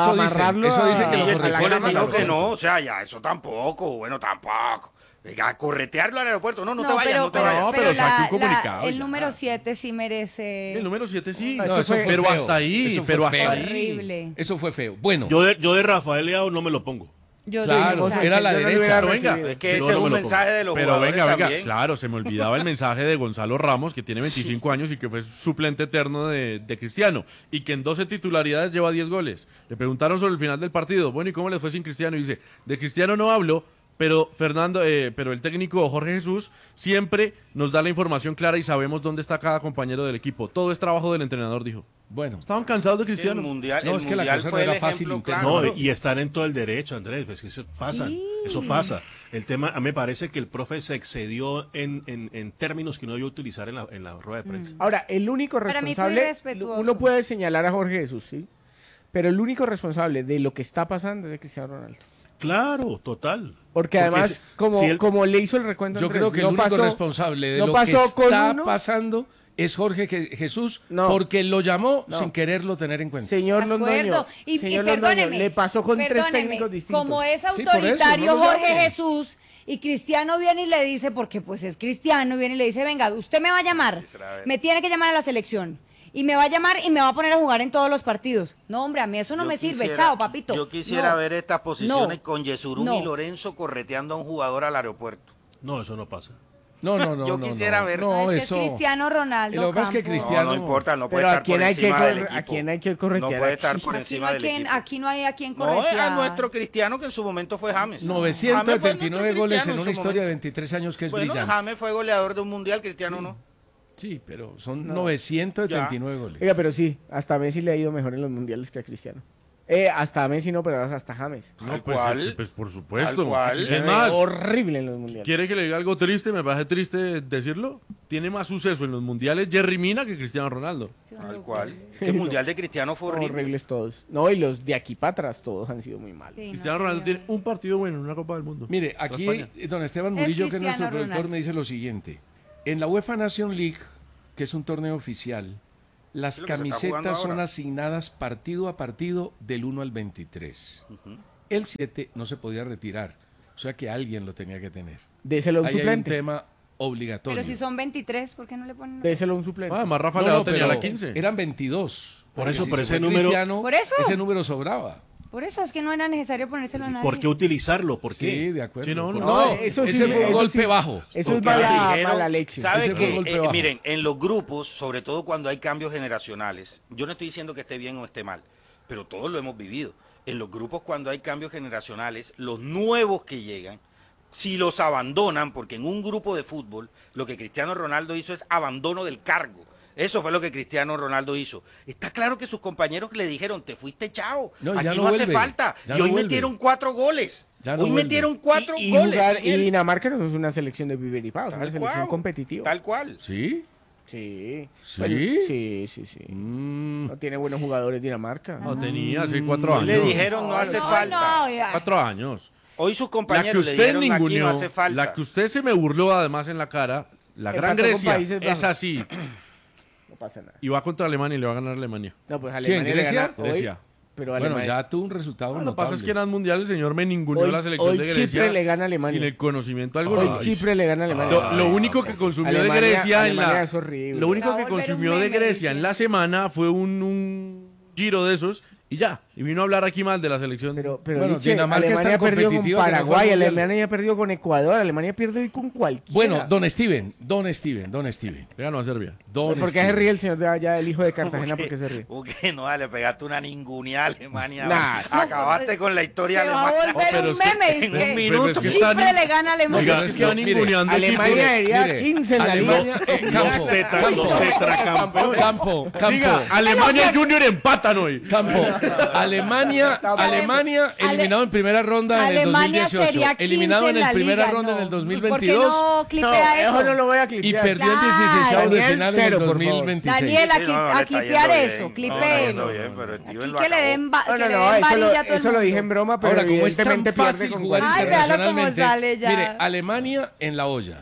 Eso dice que lo corretearon. Que no, o sea, ya, eso tampoco. Bueno, tampoco. A corretearlo al aeropuerto. No te vayas, no te vayas. No, pero saque un comunicado. El número 7 sí merece. El número 7 sí. Pero hasta ahí. Horrible. Eso fue feo. Bueno. Yo de Rafael Leao no me lo pongo. Claro, era la derecha. Venga, es que ese es un mensaje de los jugadores también. Claro, se me olvidaba el mensaje de Gonzalo Ramos, que tiene 25 años y que fue suplente eterno de Cristiano, y que en 12 titularidades lleva 10 goles. Le preguntaron sobre el final del partido, bueno, ¿y cómo les fue sin Cristiano? Y dice, de Cristiano no hablo, pero pero el técnico Jorge Jesús siempre nos da la información clara y sabemos dónde está cada compañero del equipo. Todo es trabajo del entrenador, dijo. Bueno, estaban cansados de Cristiano. El mundial que la cosa no era fácil. No, y están en todo el derecho, Andrés, pues eso pasa. Sí. Eso pasa. El tema, a mí me parece que el profe se excedió en términos que no debió utilizar en la rueda de prensa. Ahora, el único responsable, uno puede señalar a Jorge Jesús, sí, pero el único responsable de lo que está pasando es de Cristiano Ronaldo. Claro, total. Porque además, como le hizo el recuento, yo creo que el único responsable de lo que está pasando es Jorge Jesús, porque lo llamó sin quererlo tener en cuenta. Señor Londoño, perdóneme, le pasó con 3 técnicos distintos. Como es autoritario Jorge Jesús, y Cristiano viene y le dice, porque pues es Cristiano, viene y le dice, venga, usted me va a llamar, me tiene que llamar a la selección. Y me va a llamar y me va a poner a jugar en todos los partidos. No, hombre, a mí eso no me sirve. Chao, papito. Yo quisiera ver estas posiciones con Yesurún y Lorenzo correteando a un jugador al aeropuerto. No, eso no pasa. No. Yo quisiera ver. No, es que Cristiano Ronaldo. Lo que pasa es que Cristiano. No importa, no puede estar por encima del equipo. ¿A quién hay que corretear? No puede estar por encima del equipo. Aquí no hay a quien corretear. No, era nuestro Cristiano, que en su momento fue James. 929 goles en una historia de 23 años que es brillante. James fue goleador de un mundial, Cristiano no. Sí, pero son 979 goles. Oiga, pero sí, hasta Messi le ha ido mejor en los mundiales que a Cristiano. Hasta Messi no, pero hasta James. No, pues por supuesto. Tal cual. Es más, horrible en los mundiales. ¿quiere que le diga algo triste? Me parece triste decirlo. Tiene más suceso en los mundiales Jerry Mina que Cristiano Ronaldo. Tal cual. El mundial de Cristiano fue horrible. Horribles todos. No, y los de aquí para atrás todos han sido muy malos. Sí, Cristiano Ronaldo tiene un partido bueno en una Copa del Mundo. Mire, Para aquí España. don Esteban Murillo, que es nuestro Cristiano productor, Ronaldo. me dice lo siguiente. En la UEFA Nation League, que es un torneo oficial, las Es lo que se está jugando camisetas son ahora. asignadas partido a partido del 1 al 23. El 7 no se podía retirar, o sea que alguien lo tenía que tener. Déselo a un Ahí hay un suplente. tema obligatorio. Pero si son 23, ¿por qué no le ponen? Déselo a un suplente. Además, Rafa No, Leao no, tenía pero la 15. eran 22. Por eso, Porque por se ese fue número- Cristiano, ¿Por eso? ese número sobraba. Por eso es que no era necesario ponérselo a nadie. ¿Por qué utilizarlo? ¿Por qué? Sí, de acuerdo. Sí, no, No, eso sí, ese fue un eso golpe sí. bajo. Eso es Porque mala, dijeron, mala leche. ¿Sabe Ese fue un qué? golpe bajo. Miren, en los grupos, sobre todo cuando hay cambios generacionales, yo no estoy diciendo que esté bien o esté mal, pero todos lo hemos vivido. En los grupos cuando hay cambios generacionales, los nuevos que llegan, si los abandonan, porque en un grupo de fútbol lo que Cristiano Ronaldo hizo es abandono del cargo. Eso fue lo que Cristiano Ronaldo hizo. Está claro que sus compañeros le dijeron, te fuiste chao, No, aquí ya no no hace vuelve, falta. ya Y no hoy vuelve. metieron 4 goles. Ya no Hoy vuelve. metieron 4 y goles. jugar- sin él. y Dinamarca no es una selección de viveripados, es una Tal selección cual, competitiva. Tal cual. ¿Sí? Sí. ¿Sí? Bueno, sí. Mm. No tiene buenos jugadores Dinamarca. No, tenía hace 4 años. Le dijeron, no hace falta. No, ya. 4 años. Hoy sus La que compañeros le usted dijeron, aquí no ninguneó, hace falta. la que usted se me burló además en la cara, la Que Gran empató con Grecia Países es Bajos. así. No pasa nada. Y va contra Alemania y le va a ganar Alemania. No, pues ¿Quién, Alemania le Grecia? gana hoy, Grecia. pero Bueno, Alemania... ya tuvo un resultado Lo que notable. pasa es que en el mundial el señor me ninguneó Hoy- la selección hoy de Grecia. Chipre le gana a Alemania. Sin el conocimiento Hoy alguno. Chipre le gana a Alemania. Lo único que consumió de Alemania- Grecia en Alemania la es horrible. lo único Va a que volver un consumió de meme, Grecia en dice. la semana fue un giro de esos y ya. Y vino a hablar aquí mal de la selección. Pero Bueno, Liche, Dinamarca es tan Alemania perdió con competitiva que no fue al Paraguay, mundial. Alemania perdió con Ecuador, Alemania pierde hoy con cualquiera. Bueno, don Steven. Le ganó a Serbia. Don ¿Por qué se Steven. ríe el señor de allá, el hijo de Cartagena? ¿Por qué se ríe? Porque no, le pegaste una ninguneada a Alemania. Nah, Acabaste con la historia Se va a alemana. volver pero un es que meme. en dice un que minuto. es que Chipre están- le gana a Alemania. Oiga, pero es es que van que, mire, ninguneando Alemania equipos. debería Mire, 15 en la Alemania, liga. Los tetracampeones. Campo. Diga, Alemania Junior empatan hoy. Campo. Alemania eliminado en primera ronda en el Alemania 2018. sería 15 eliminado en la el primera liga, ronda en el no. ¿Por qué 2022. no clipea eso eso? no lo voy a Y clipear. perdió en Claro. 16 de Daniel, final en el cero, por favor. 2026. Daniel, Sí, no, a le está clipear yendo eso, bien. clipéelo. No, bien, pero Steven Aquí lo que le acabó. den, No, que no, le no, den eso varilla a todo el lo dije en mundo. broma, pero Ahora, como es tan evidentemente pierde fácil con jugar Ay, véalo cómo internacionalmente, sale ya. mire, Alemania en la olla.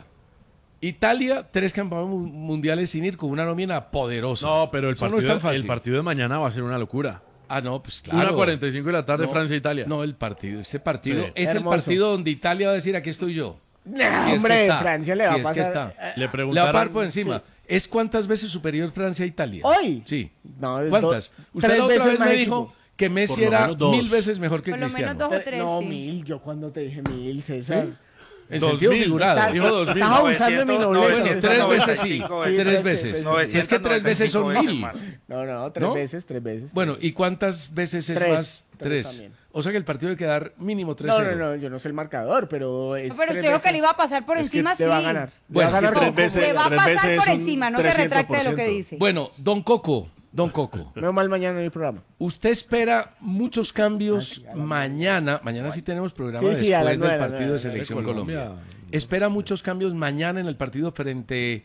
Italia, 3 campeones mundiales sin ir con una nómina poderosa. No, pero Eso no es tan fácil. el partido de mañana va a ser una locura. Ah, no, pues claro. 1:45 de la tarde, No, Francia-Italia. No, ese partido Sí. es el Hermoso. partido donde Italia va a decir, aquí estoy yo. Nah, Si es que hombre, está, Francia le va si a es que pasar. está. Le Le va a preguntaron... pasar por encima. ¿Es cuántas veces superior Francia a Italia? ¿Hoy? Sí. No, es ¿Cuántas? Usted tres la otra veces vez más me equipo. dijo que Messi Por lo era menos 2. 1000 veces mejor que Por lo Cristiano. menos 2 o 3. No, sí. 1000, yo cuando te dije 1000, César. ¿Sí? En sentido 2000. figurado. Dijo 2000. Estás abusando de mi 900, nobleza. Bueno, César. 3 veces sí. 995 3 veces. veces. Si es que 3 veces son 1000. más. No, tres ¿No? veces, 3 veces. Bueno, ¿y cuántas veces es Tres. más? 3 3. también. O sea que el partido debe quedar mínimo 3-0. No, yo no sé el marcador, pero es No, pero tres usted dijo que veces. le iba a pasar por Es que encima, te sí. va a ganar. Bueno, Le va a ganar tres con- veces- Le va a tres pasar veces por es un encima, no se retracte de lo que 300%. dice. Bueno, Don Coco. Menos mal mañana no hay programa. ¿Usted espera muchos cambios mañana? Mañana sí tenemos programa Sí, a las después 9, del a las partido 9, de Selección Colombia. Colombia. ¿Espera muchos cambios mañana en el partido frente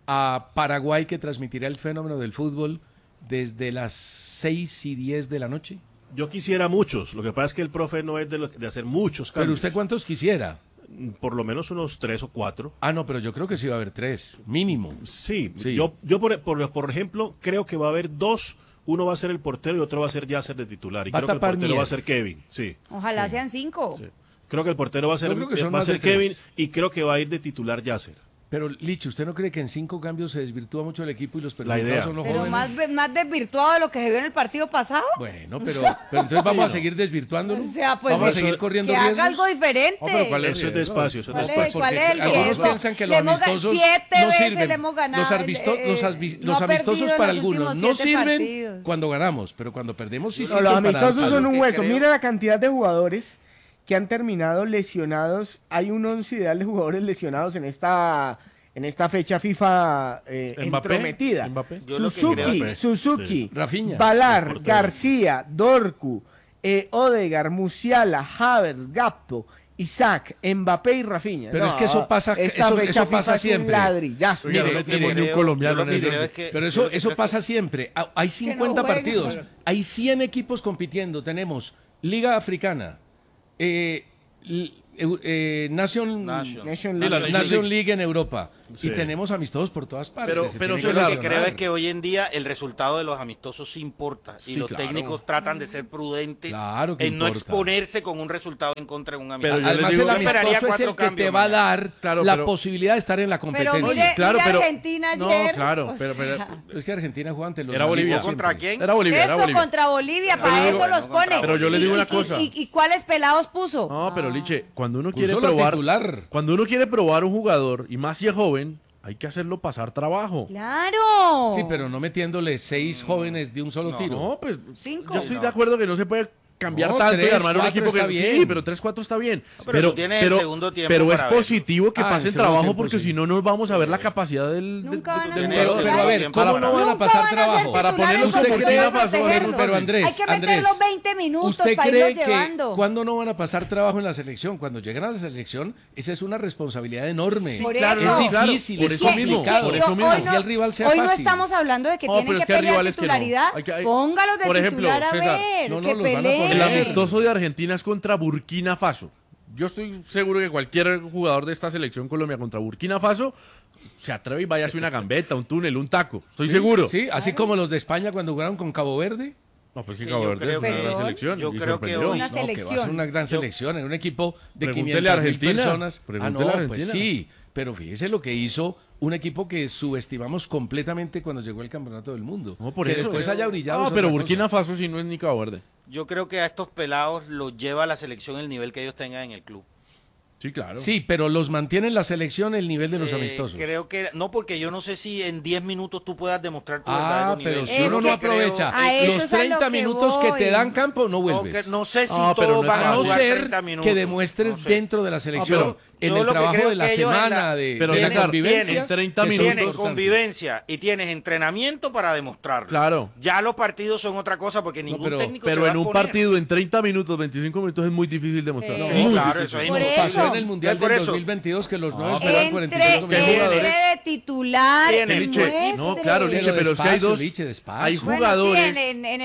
a Paraguay que transmitirá el fenómeno del fútbol desde las 6:10 de la noche? Yo quisiera muchos. Lo que pasa es que el profe no es de hacer muchos cambios. ¿Pero usted cuántos quisiera? Por lo menos unos 3 o 4. Ah, no, pero yo creo que sí va a haber 3, mínimo. Sí, Sí. yo por ejemplo, creo que va a haber 2. Uno va a ser el portero y otro va a ser Yasser de titular. Y Va a creo que el tapar portero Mier. va a ser Kevin. Sí. Ojalá sean 5. Sí. Creo que el portero va a ser, Yo creo que son va a más ser de tres. Kevin y creo que va a ir de titular Yasser. Pero, Lich, ¿usted no cree que en 5 cambios se desvirtúa mucho el equipo y los La perjudicados idea. son los Pero jóvenes? más desvirtuado de lo que se vio en el partido pasado. Bueno, pero entonces vamos a seguir desvirtuándolo. O sea, pues vamos a eso- seguir corriendo que riesgos. haga algo diferente. Oh, pero ¿cuál es Eso es riesgo? despacio, eso es ¿Cuál despacio. es, cuál es el algunos riesgo? piensan que Le los hemos ga- amistosos 7 no veces sirven. le hemos ganado, Los no ha amistosos perdido para en los algunos últimos no 7 sirven partidos. cuando ganamos, pero cuando perdemos sí No, sirven los para amistosos algo. son un hueso. creo- Mira la cantidad de jugadores que han terminado lesionados. Hay un 11 ideal de jugadores lesionados en en esta fecha FIFA entrometida. Suzuki, sí. Rafinha, Valar, García, Dorcu, Odegaard, Musiala, Havertz, Gakpo, Isaac, Mbappé y Rafinha. Pero es que eso pasa, eso pasa siempre. Pero eso pasa siempre. Hay 50 partidos, hay 100 equipos compitiendo. Tenemos Liga Africana, Nation League en Europa. Sí. Y tenemos amistosos por todas partes. Pero yo lo que creo es que hoy en día el resultado de los amistosos sí importa. Y los técnicos tratan de ser prudentes en no exponerse con un resultado en contra de un amistoso. Pero además el amistoso es el que te va a dar la posibilidad de estar en la competencia. Pero mire Argentina ayer. Pero es que Argentina jugaba ante los... Era Bolivia. ¿Contra quién? Era Bolivia. Eso contra Bolivia, para eso los pone. Pero yo le digo una cosa. ¿Y cuáles pelados puso? No, pero Liche, cuando uno quiere probar un jugador, y más si es joven, hay que hacerlo pasar trabajo. ¡Claro! Sí, pero no metiéndole 6 jóvenes de un solo tiro. No, pues 5. Yo estoy de acuerdo que no se puede cambiar tanto 3, y armar un equipo que está bien. Sí, pero 3-4 está bien. Pero el segundo tiempo pero es positivo que pasen trabajo porque si no nos vamos a ver la capacidad del pero a ver, ¿cómo no van a pasar trabajo? Para ponerlos como Burkina Faso. Pero Andrés, hay que meter los 20 minutos ¿usted para cree irlos llevando? Que cuando no van a pasar trabajo en la selección? Cuando llegan a la selección, esa es una responsabilidad enorme. Sí, es difícil, por eso mismo. Así el rival sea hoy fácil. No estamos hablando de que tienen que pelear titularidad. Póngalos de titular a ver, que peleen. El amistoso de Argentina es contra Burkina Faso. Yo estoy seguro que cualquier jugador de esta selección Colombia contra Burkina Faso se atreve y vaya a hacer una gambeta, un túnel, un taco. Estoy seguro. Sí, así como los de España cuando jugaron con Cabo Verde. No, pues que Cabo Verde es una gran selección. Yo creo que hoy una selección. Que va a ser una gran selección en un equipo de 500.000 personas. Argentina. Pues sí, pero fíjese lo que hizo un equipo que subestimamos completamente cuando llegó el campeonato del mundo. No, por que eso después haya brillado. No, pero Burkina Faso sí no es ni Cabo Verde. Yo creo que a estos pelados los lleva a la selección el nivel que ellos tengan en el club. Sí, claro. Sí, pero los mantiene en la selección el nivel de los amistosos. Creo que no, porque yo no sé si en 10 minutos tú puedas demostrar tu verdadero nivel. Pero si uno no aprovecha los 30 minutos que te dan campo, no vuelves. No sé si todos van a jugar 30 minutos. Que demuestres dentro de la selección, en el trabajo de la semana, de la convivencia. En 30 minutos. Tienes convivencia y tienes entrenamiento para demostrarlo. Claro. Ya los partidos son otra cosa porque ningún técnico se va a en un partido en 30 minutos, 25 minutos es muy difícil demostrar. Claro, eso es pasó en el Mundial del 2022 que los 9 esperaban 45 minutos. De titular. No, claro, Liche, pero es que hay dos. Hay jugadores.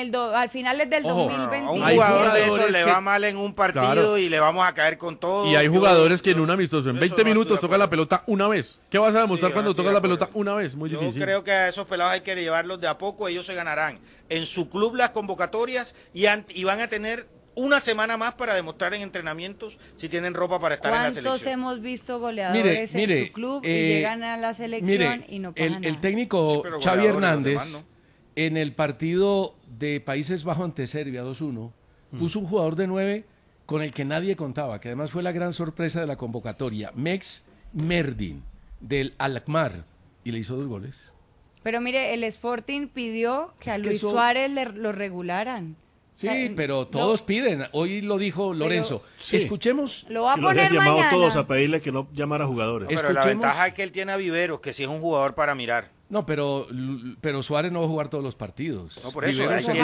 Al final del 2022. A un jugador de esos le va mal en un partido y le vamos a caer con todo. Y hay jugadores que en un amistoso, en 20 minutos toca la pelota una vez. ¿Qué vas a demostrar cuando tocas la pelota una vez? Muy difícil. Yo creo que a esos pelados hay que llevarlos de a poco. Ellos se ganarán en su club las convocatorias y van a tener una semana más para demostrar en entrenamientos si tienen ropa para estar en la selección. ¿Cuántos hemos visto goleadores en su club y llegan a la selección y no pasa nada? El técnico Xavi Hernández, en el partido de Países Bajos ante Serbia 2-1, puso un jugador de 9 con el que nadie contaba, que además fue la gran sorpresa de la convocatoria, Mex Merdin, del Alkmaar, y le hizo 2 goles. Pero mire, el Sporting pidió que a Luis Suárez lo regularan. Sí, pero todos piden. Hoy lo dijo Lorenzo. Escuchemos. Lo va a poner mañana. Llamado todos a pedirle que no llamara a jugadores. No, pero la ventaja es que él tiene a Viveros, que sí es un jugador para mirar. No, pero Suárez no va a jugar todos los partidos. No, por eso Viveros hay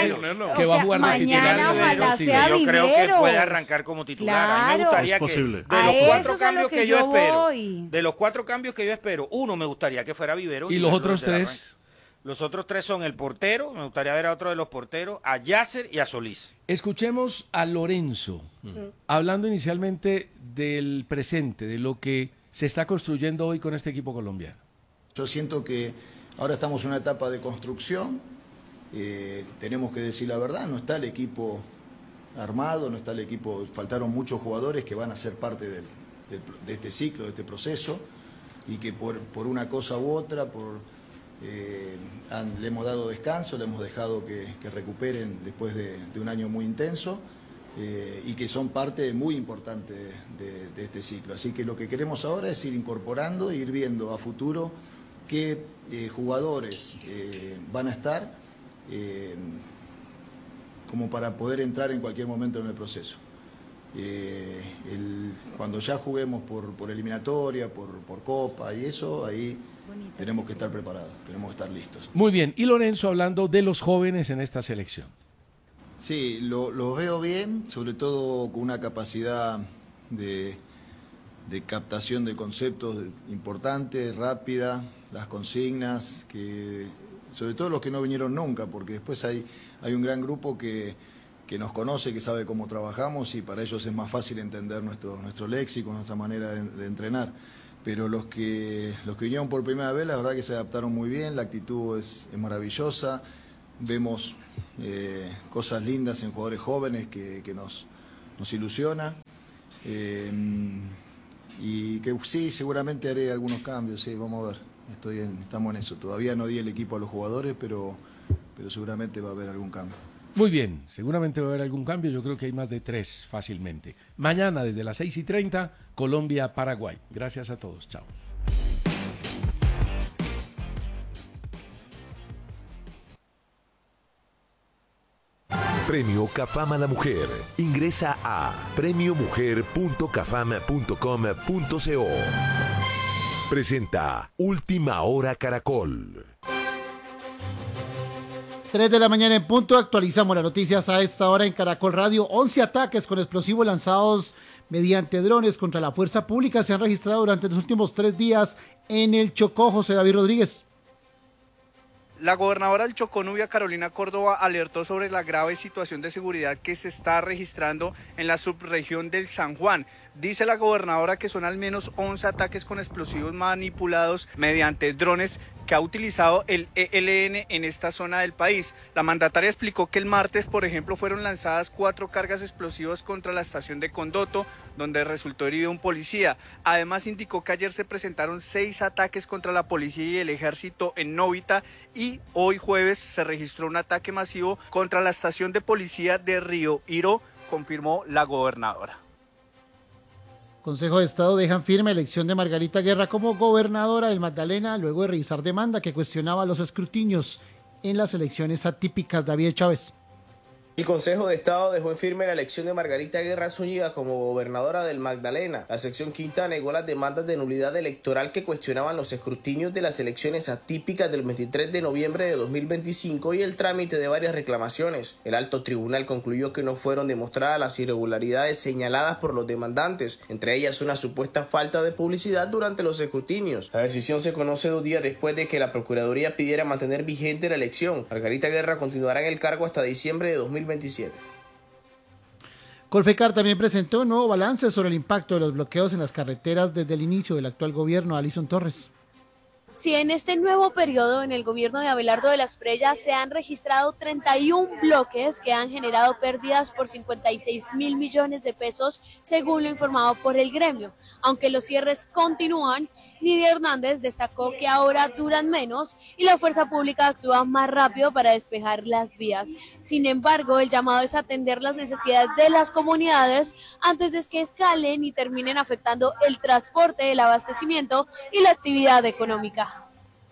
que va a jugar mañana, ojalá sea Yo creo que Viveros. puede arrancar como titular. Claro. A mí me gustaría que de los 4 cambios que yo espero, de los 4 cambios que yo espero, uno me gustaría que fuera Viveros. ¿Y los otros 3? Los otros 3 son el portero, me gustaría ver a otro de los porteros, a Yasser y a Solís. Escuchemos a Lorenzo, hablando inicialmente del presente, de lo que se está construyendo hoy con este equipo colombiano. Yo siento que ahora estamos en una etapa de construcción, tenemos que decir la verdad, no está el equipo armado, no está el equipo, faltaron muchos jugadores que van a ser parte de este ciclo, de este proceso, y que por una cosa u otra, le hemos dado descanso, le hemos dejado que recuperen después de un año muy intenso y que son parte muy importante de este ciclo. Así que lo que queremos ahora es ir incorporando e ir viendo a futuro qué jugadores van a estar como para poder entrar en cualquier momento en el proceso. Cuando ya juguemos por eliminatoria, por Copa y eso, ahí tenemos que estar preparados, tenemos que estar listos. Muy bien, y Lorenzo hablando de los jóvenes en esta selección. Sí, lo veo bien, sobre todo con una capacidad de captación de conceptos importantes, rápida, las consignas, que sobre todo los que no vinieron nunca, porque después hay un gran grupo que nos conoce, que sabe cómo trabajamos y para ellos es más fácil entender nuestro léxico, nuestra manera de entrenar. Pero los que vinieron por primera vez, la verdad que se adaptaron muy bien, la actitud es maravillosa, vemos cosas lindas en jugadores jóvenes que nos ilusiona. Y que sí, seguramente haré algunos cambios, sí, vamos a ver, estamos en eso. Todavía no di el equipo a los jugadores, pero seguramente va a haber algún cambio. Muy bien, seguramente va a haber algún cambio, yo creo que hay más de 3 fácilmente. Mañana desde las 6:30, Colombia-Paraguay. Gracias a todos, chao. Premio Cafam a la Mujer. Ingresa a premiomujer.cafam.com.co. Presenta Última Hora Caracol. 3 de la mañana en punto, actualizamos las noticias a esta hora en Caracol Radio. 11 ataques con explosivos lanzados mediante drones contra la fuerza pública se han registrado durante los últimos 3 días en el Chocó. José David Rodríguez. La gobernadora del Chocó, Nubia Carolina Córdoba, alertó sobre la grave situación de seguridad que se está registrando en la subregión del San Juan. Dice la gobernadora que son al menos 11 ataques con explosivos manipulados mediante drones que ha utilizado el ELN en esta zona del país. La mandataria explicó que el martes, por ejemplo, fueron lanzadas 4 cargas explosivas contra la estación de Condoto, donde resultó herido un policía. Además, indicó que ayer se presentaron 6 ataques contra la policía y el ejército en Novita y hoy jueves se registró un ataque masivo contra la estación de policía de Río Iro, confirmó la gobernadora. Consejo de Estado dejan firme elección de Margarita Guerra como gobernadora del Magdalena luego de revisar demanda que cuestionaba los escrutinios en las elecciones atípicas. David Chávez. El Consejo de Estado dejó en firme la elección de Margarita Guerra Zúñiga como gobernadora del Magdalena. La sección quinta negó las demandas de nulidad electoral que cuestionaban los escrutinios de las elecciones atípicas del 23 de noviembre de 2025 y el trámite de varias reclamaciones. El alto tribunal concluyó que no fueron demostradas las irregularidades señaladas por los demandantes, entre ellas una supuesta falta de publicidad durante los escrutinios. La decisión se conoce 2 días después de que la Procuraduría pidiera mantener vigente la elección. Margarita Guerra continuará en el cargo hasta diciembre de 2027. Colfecar también presentó un nuevo balance sobre el impacto de los bloqueos en las carreteras desde el inicio del actual gobierno. Alison Torres. Sí, en este nuevo periodo en el gobierno de Abelardo de las Preyas se han registrado 31 bloques que han generado pérdidas por 56.000 millones de pesos, según lo informado por el gremio. Aunque los cierres continúan, Nidia Hernández destacó que ahora duran menos y la fuerza pública actúa más rápido para despejar las vías. Sin embargo, el llamado es atender las necesidades de las comunidades antes de que escalen y terminen afectando el transporte, el abastecimiento y la actividad económica.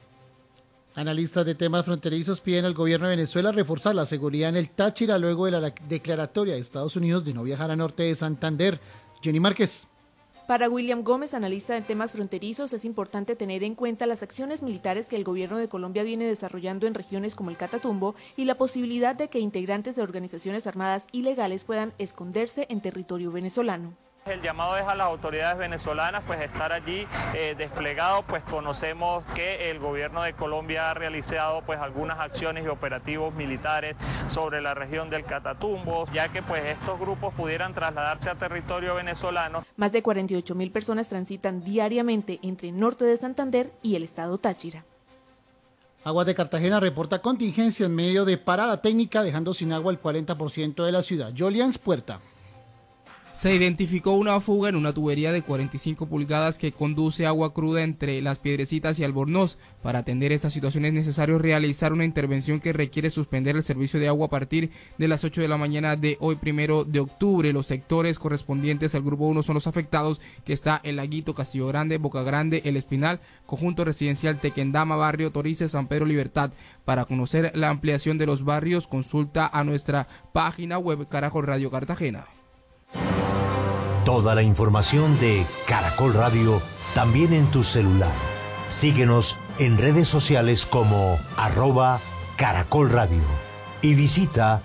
Analistas de temas fronterizos piden al gobierno de Venezuela reforzar la seguridad en el Táchira luego de la declaratoria de Estados Unidos de no viajar a norte de Santander. Jenny Márquez. Para William Gómez, analista de temas fronterizos, es importante tener en cuenta las acciones militares que el gobierno de Colombia viene desarrollando en regiones como el Catatumbo y la posibilidad de que integrantes de organizaciones armadas ilegales puedan esconderse en territorio venezolano. El llamado es a las autoridades venezolanas pues estar allí desplegado, pues conocemos que el gobierno de Colombia ha realizado pues algunas acciones y operativos militares sobre la región del Catatumbo, ya que pues estos grupos pudieran trasladarse a territorio venezolano. Más de 48.000 personas transitan diariamente entre el norte de Santander y el estado Táchira. Aguas de Cartagena reporta contingencia en medio de parada técnica, dejando sin agua el 40% de la ciudad. Jolians Puerta. Se identificó una fuga en una tubería de 45 pulgadas que conduce agua cruda entre Las Piedrecitas y Albornoz. Para atender esta situación es necesario realizar una intervención que requiere suspender el servicio de agua a partir de las 8 de la mañana de hoy, 1 de octubre. Los sectores correspondientes al grupo 1 son los afectados, que está El Laguito, Castillo Grande, Boca Grande, El Espinal, Conjunto Residencial Tequendama, Barrio Torices, San Pedro Libertad. Para conocer la ampliación de los barrios, consulta a nuestra página web Caracol Radio Cartagena. Toda la información de Caracol Radio también en tu celular. Síguenos en redes sociales como @Caracol Radio y visita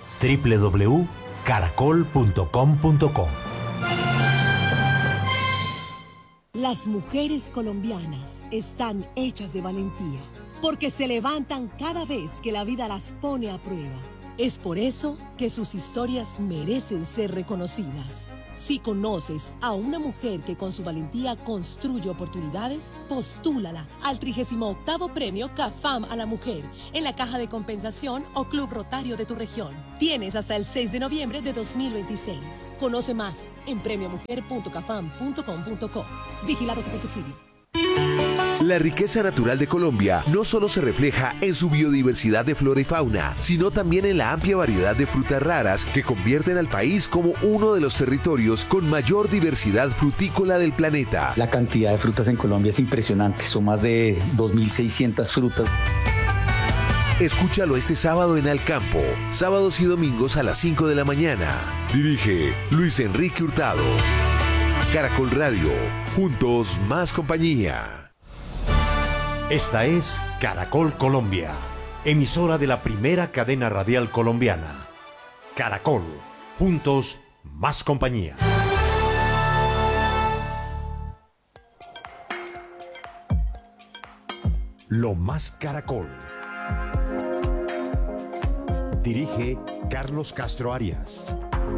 www.caracol.com.co. Las mujeres colombianas están hechas de valentía, porque se levantan cada vez que la vida las pone a prueba. Es por eso que sus historias merecen ser reconocidas. Si conoces a una mujer que con su valentía construye oportunidades, postúlala al 38º Premio CAFAM a la Mujer en la Caja de Compensación o Club Rotario de tu región. Tienes hasta el 6 de noviembre de 2026. Conoce más en premiomujer.cafam.com.co. Vigilado Supersubsidio. La riqueza natural de Colombia no solo se refleja en su biodiversidad de flora y fauna, sino también en la amplia variedad de frutas raras que convierten al país como uno de los territorios con mayor diversidad frutícola del planeta. La cantidad de frutas en Colombia es impresionante, son más de 2.600 frutas. Escúchalo este sábado en Al Campo, sábados y domingos a las 5 de la mañana. Dirige Luis Enrique Hurtado. Caracol Radio, juntos más compañía. Esta es Caracol Colombia, emisora de la primera cadena radial colombiana. Caracol, juntos más compañía. Lo más Caracol. Dirige Carlos Castro Arias.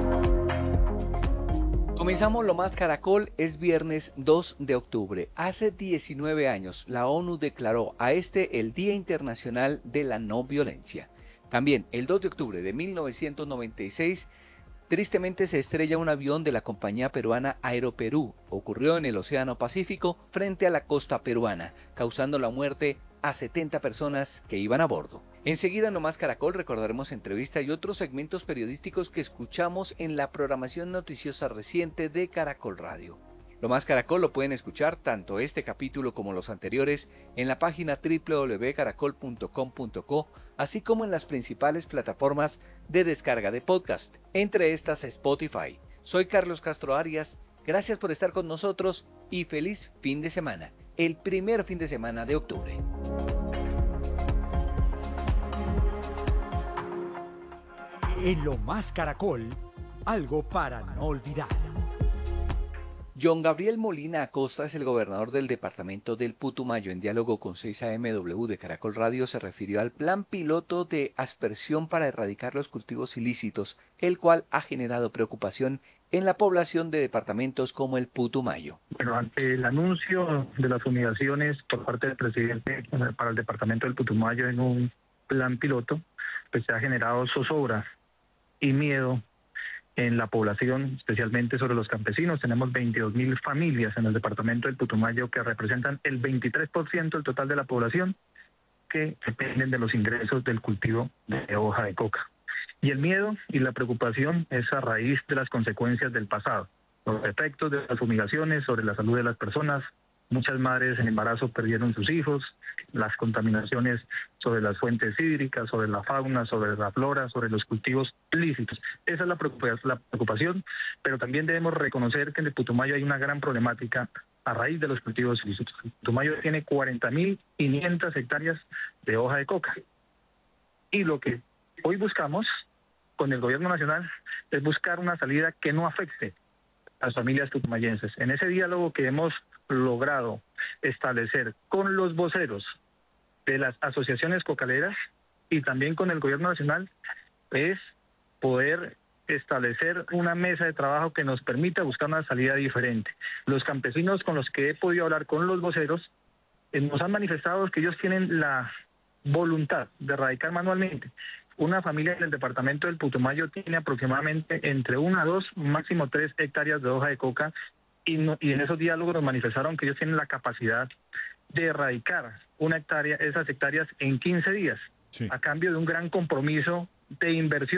Comenzamos Lo Más Caracol, es viernes 2 de octubre. Hace 19 años la ONU declaró a el Día Internacional de la No Violencia. También el 2 de octubre de 1996, tristemente se estrella un avión de la compañía peruana Aeroperú. Ocurrió en el Océano Pacífico frente a la costa peruana, causando la muerte a 70 personas que iban a bordo. Enseguida en Lo Más Caracol recordaremos entrevistas y otros segmentos periodísticos que escuchamos en la programación noticiosa reciente de Caracol Radio. Lo Más Caracol lo pueden escuchar tanto este capítulo como los anteriores en la página www.caracol.com.co, así como en las principales plataformas de descarga de podcast, entre estas Spotify. Soy Carlos Castro Arias, gracias por estar con nosotros y feliz fin de semana, el primer fin de semana de octubre. En Lo Más Caracol, algo para no olvidar. John Gabriel Molina Acosta es el gobernador del departamento del Putumayo. En diálogo con 6AMW de Caracol Radio se refirió al plan piloto de aspersión para erradicar los cultivos ilícitos, el cual ha generado preocupación en la población de departamentos como el Putumayo. Bueno, ante el anuncio de las fumigaciones por parte del presidente para el departamento del Putumayo en un plan piloto, pues se ha generado zozobra y miedo en la población, especialmente sobre los campesinos. Tenemos 22.000 familias en el departamento del Putumayo que representan el 23% del total de la población que dependen de los ingresos del cultivo de hoja de coca. Y el miedo y la preocupación es a raíz de las consecuencias del pasado, los efectos de las fumigaciones sobre la salud de las personas. Muchas madres en embarazo perdieron sus hijos, las contaminaciones sobre las fuentes hídricas, sobre la fauna, sobre la flora, sobre los cultivos lícitos. Esa es la preocupación, pero también debemos reconocer que en el Putumayo hay una gran problemática a raíz de los cultivos ilícitos. El Putumayo tiene 40.500 hectáreas de hoja de coca. Y lo que hoy buscamos con el gobierno nacional es buscar una salida que no afecte a las familias putumayenses. En ese diálogo que hemos logrado establecer con los voceros de las asociaciones cocaleras y también con el gobierno nacional es poder establecer una mesa de trabajo que nos permita buscar una salida diferente. Los campesinos con los que he podido hablar con los voceros nos han manifestado que ellos tienen la voluntad de erradicar manualmente. Una familia en el departamento del Putumayo tiene aproximadamente entre 1 a 2, máximo 3 hectáreas de hoja de coca y en esos diálogos nos manifestaron que ellos tienen la capacidad de erradicar esas hectáreas en 15 días, sí, a cambio de un gran compromiso de inversión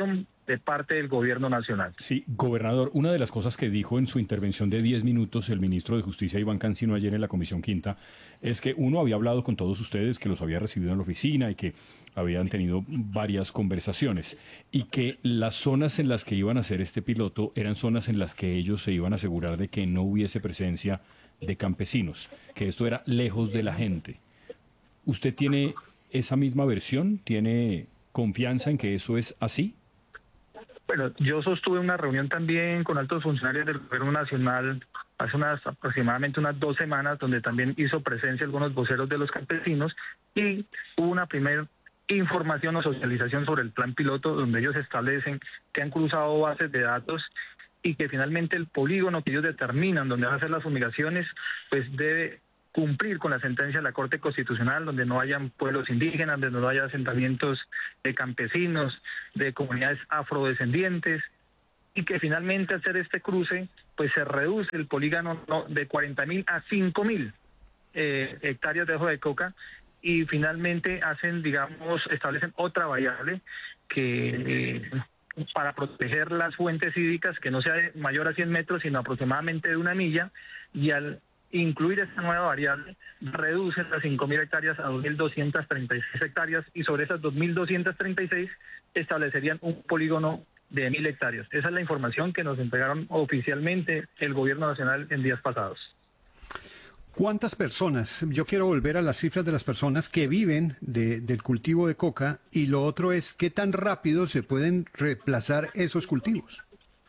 de parte del gobierno nacional. Sí, gobernador, una de las cosas que dijo en su intervención de 10 minutos el ministro de Justicia, Iván Cancino, ayer en la Comisión Quinta, es que uno había hablado con todos ustedes, que los había recibido en la oficina y que habían tenido varias conversaciones, y que las zonas en las que iban a hacer este piloto eran zonas en las que ellos se iban a asegurar de que no hubiese presencia de campesinos, que esto era lejos de la gente. ¿Usted tiene esa misma versión? ¿Tiene confianza en que eso es así? Bueno, yo sostuve una reunión también con altos funcionarios del gobierno nacional hace aproximadamente unas 2 semanas, donde también hizo presencia algunos voceros de los campesinos, y hubo una primera información o socialización sobre el plan piloto, donde ellos establecen que han cruzado bases de datos y que finalmente el polígono que ellos determinan donde van a hacer las fumigaciones, pues debe cumplir con la sentencia de la Corte Constitucional, donde no hayan pueblos indígenas, donde no haya asentamientos de campesinos, de comunidades afrodescendientes, y que finalmente hacer este cruce, pues se reduce el polígono de 40.000 a 5.000 hectáreas de hoja de coca, y finalmente establecen otra variable que para proteger las fuentes hídricas, que no sea mayor a 100 metros, sino aproximadamente de 1 milla, y al incluir esta nueva variable, reducen las 5.000 hectáreas a 2.236 hectáreas, y sobre esas 2.236 establecerían un polígono de 1.000 hectáreas. Esa es la información que nos entregaron oficialmente el gobierno nacional en días pasados. ¿Cuántas personas? Yo quiero volver a las cifras de las personas que viven del cultivo de coca, y lo otro es, ¿qué tan rápido se pueden reemplazar esos cultivos?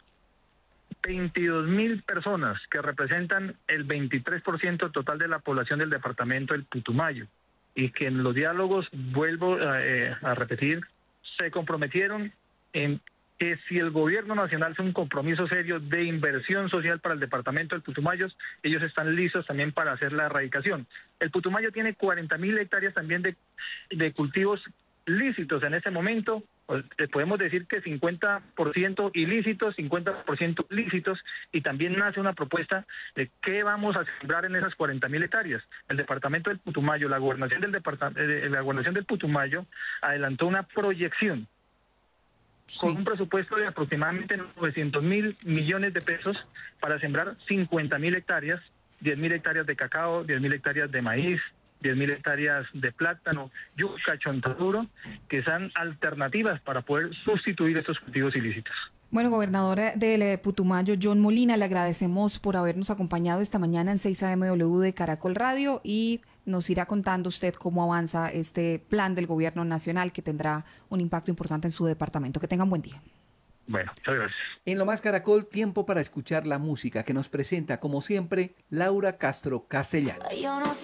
22.000 personas, que representan el 23% total de la población del departamento del Putumayo, y que en los diálogos, vuelvo a repetir, se comprometieron en que si el gobierno nacional hace un compromiso serio de inversión social para el departamento del Putumayo, ellos están listos también para hacer la erradicación. El Putumayo tiene 40.000 hectáreas también de cultivos lícitos en este momento. Podemos decir que 50% ilícitos, 50% lícitos, y también nace una propuesta de qué vamos a sembrar en esas 40.000 hectáreas. El departamento del Putumayo, la gobernación del Putumayo adelantó una proyección con un presupuesto de aproximadamente 900.000 millones de pesos para sembrar 50.000 hectáreas, 10.000 hectáreas de cacao, 10.000 hectáreas de maíz, 10.000 hectáreas de plátano, yuca, chontaduro, que sean alternativas para poder sustituir estos cultivos ilícitos. Bueno, gobernador del Putumayo, John Molina, le agradecemos por habernos acompañado esta mañana en 6 AMW de Caracol Radio, y nos irá contando usted cómo avanza este plan del gobierno nacional, que tendrá un impacto importante en su departamento. Que tengan buen día. Bueno, muchas gracias. En Lo Más Caracol, tiempo para escuchar la música que nos presenta, como siempre, Laura Castro Castellano.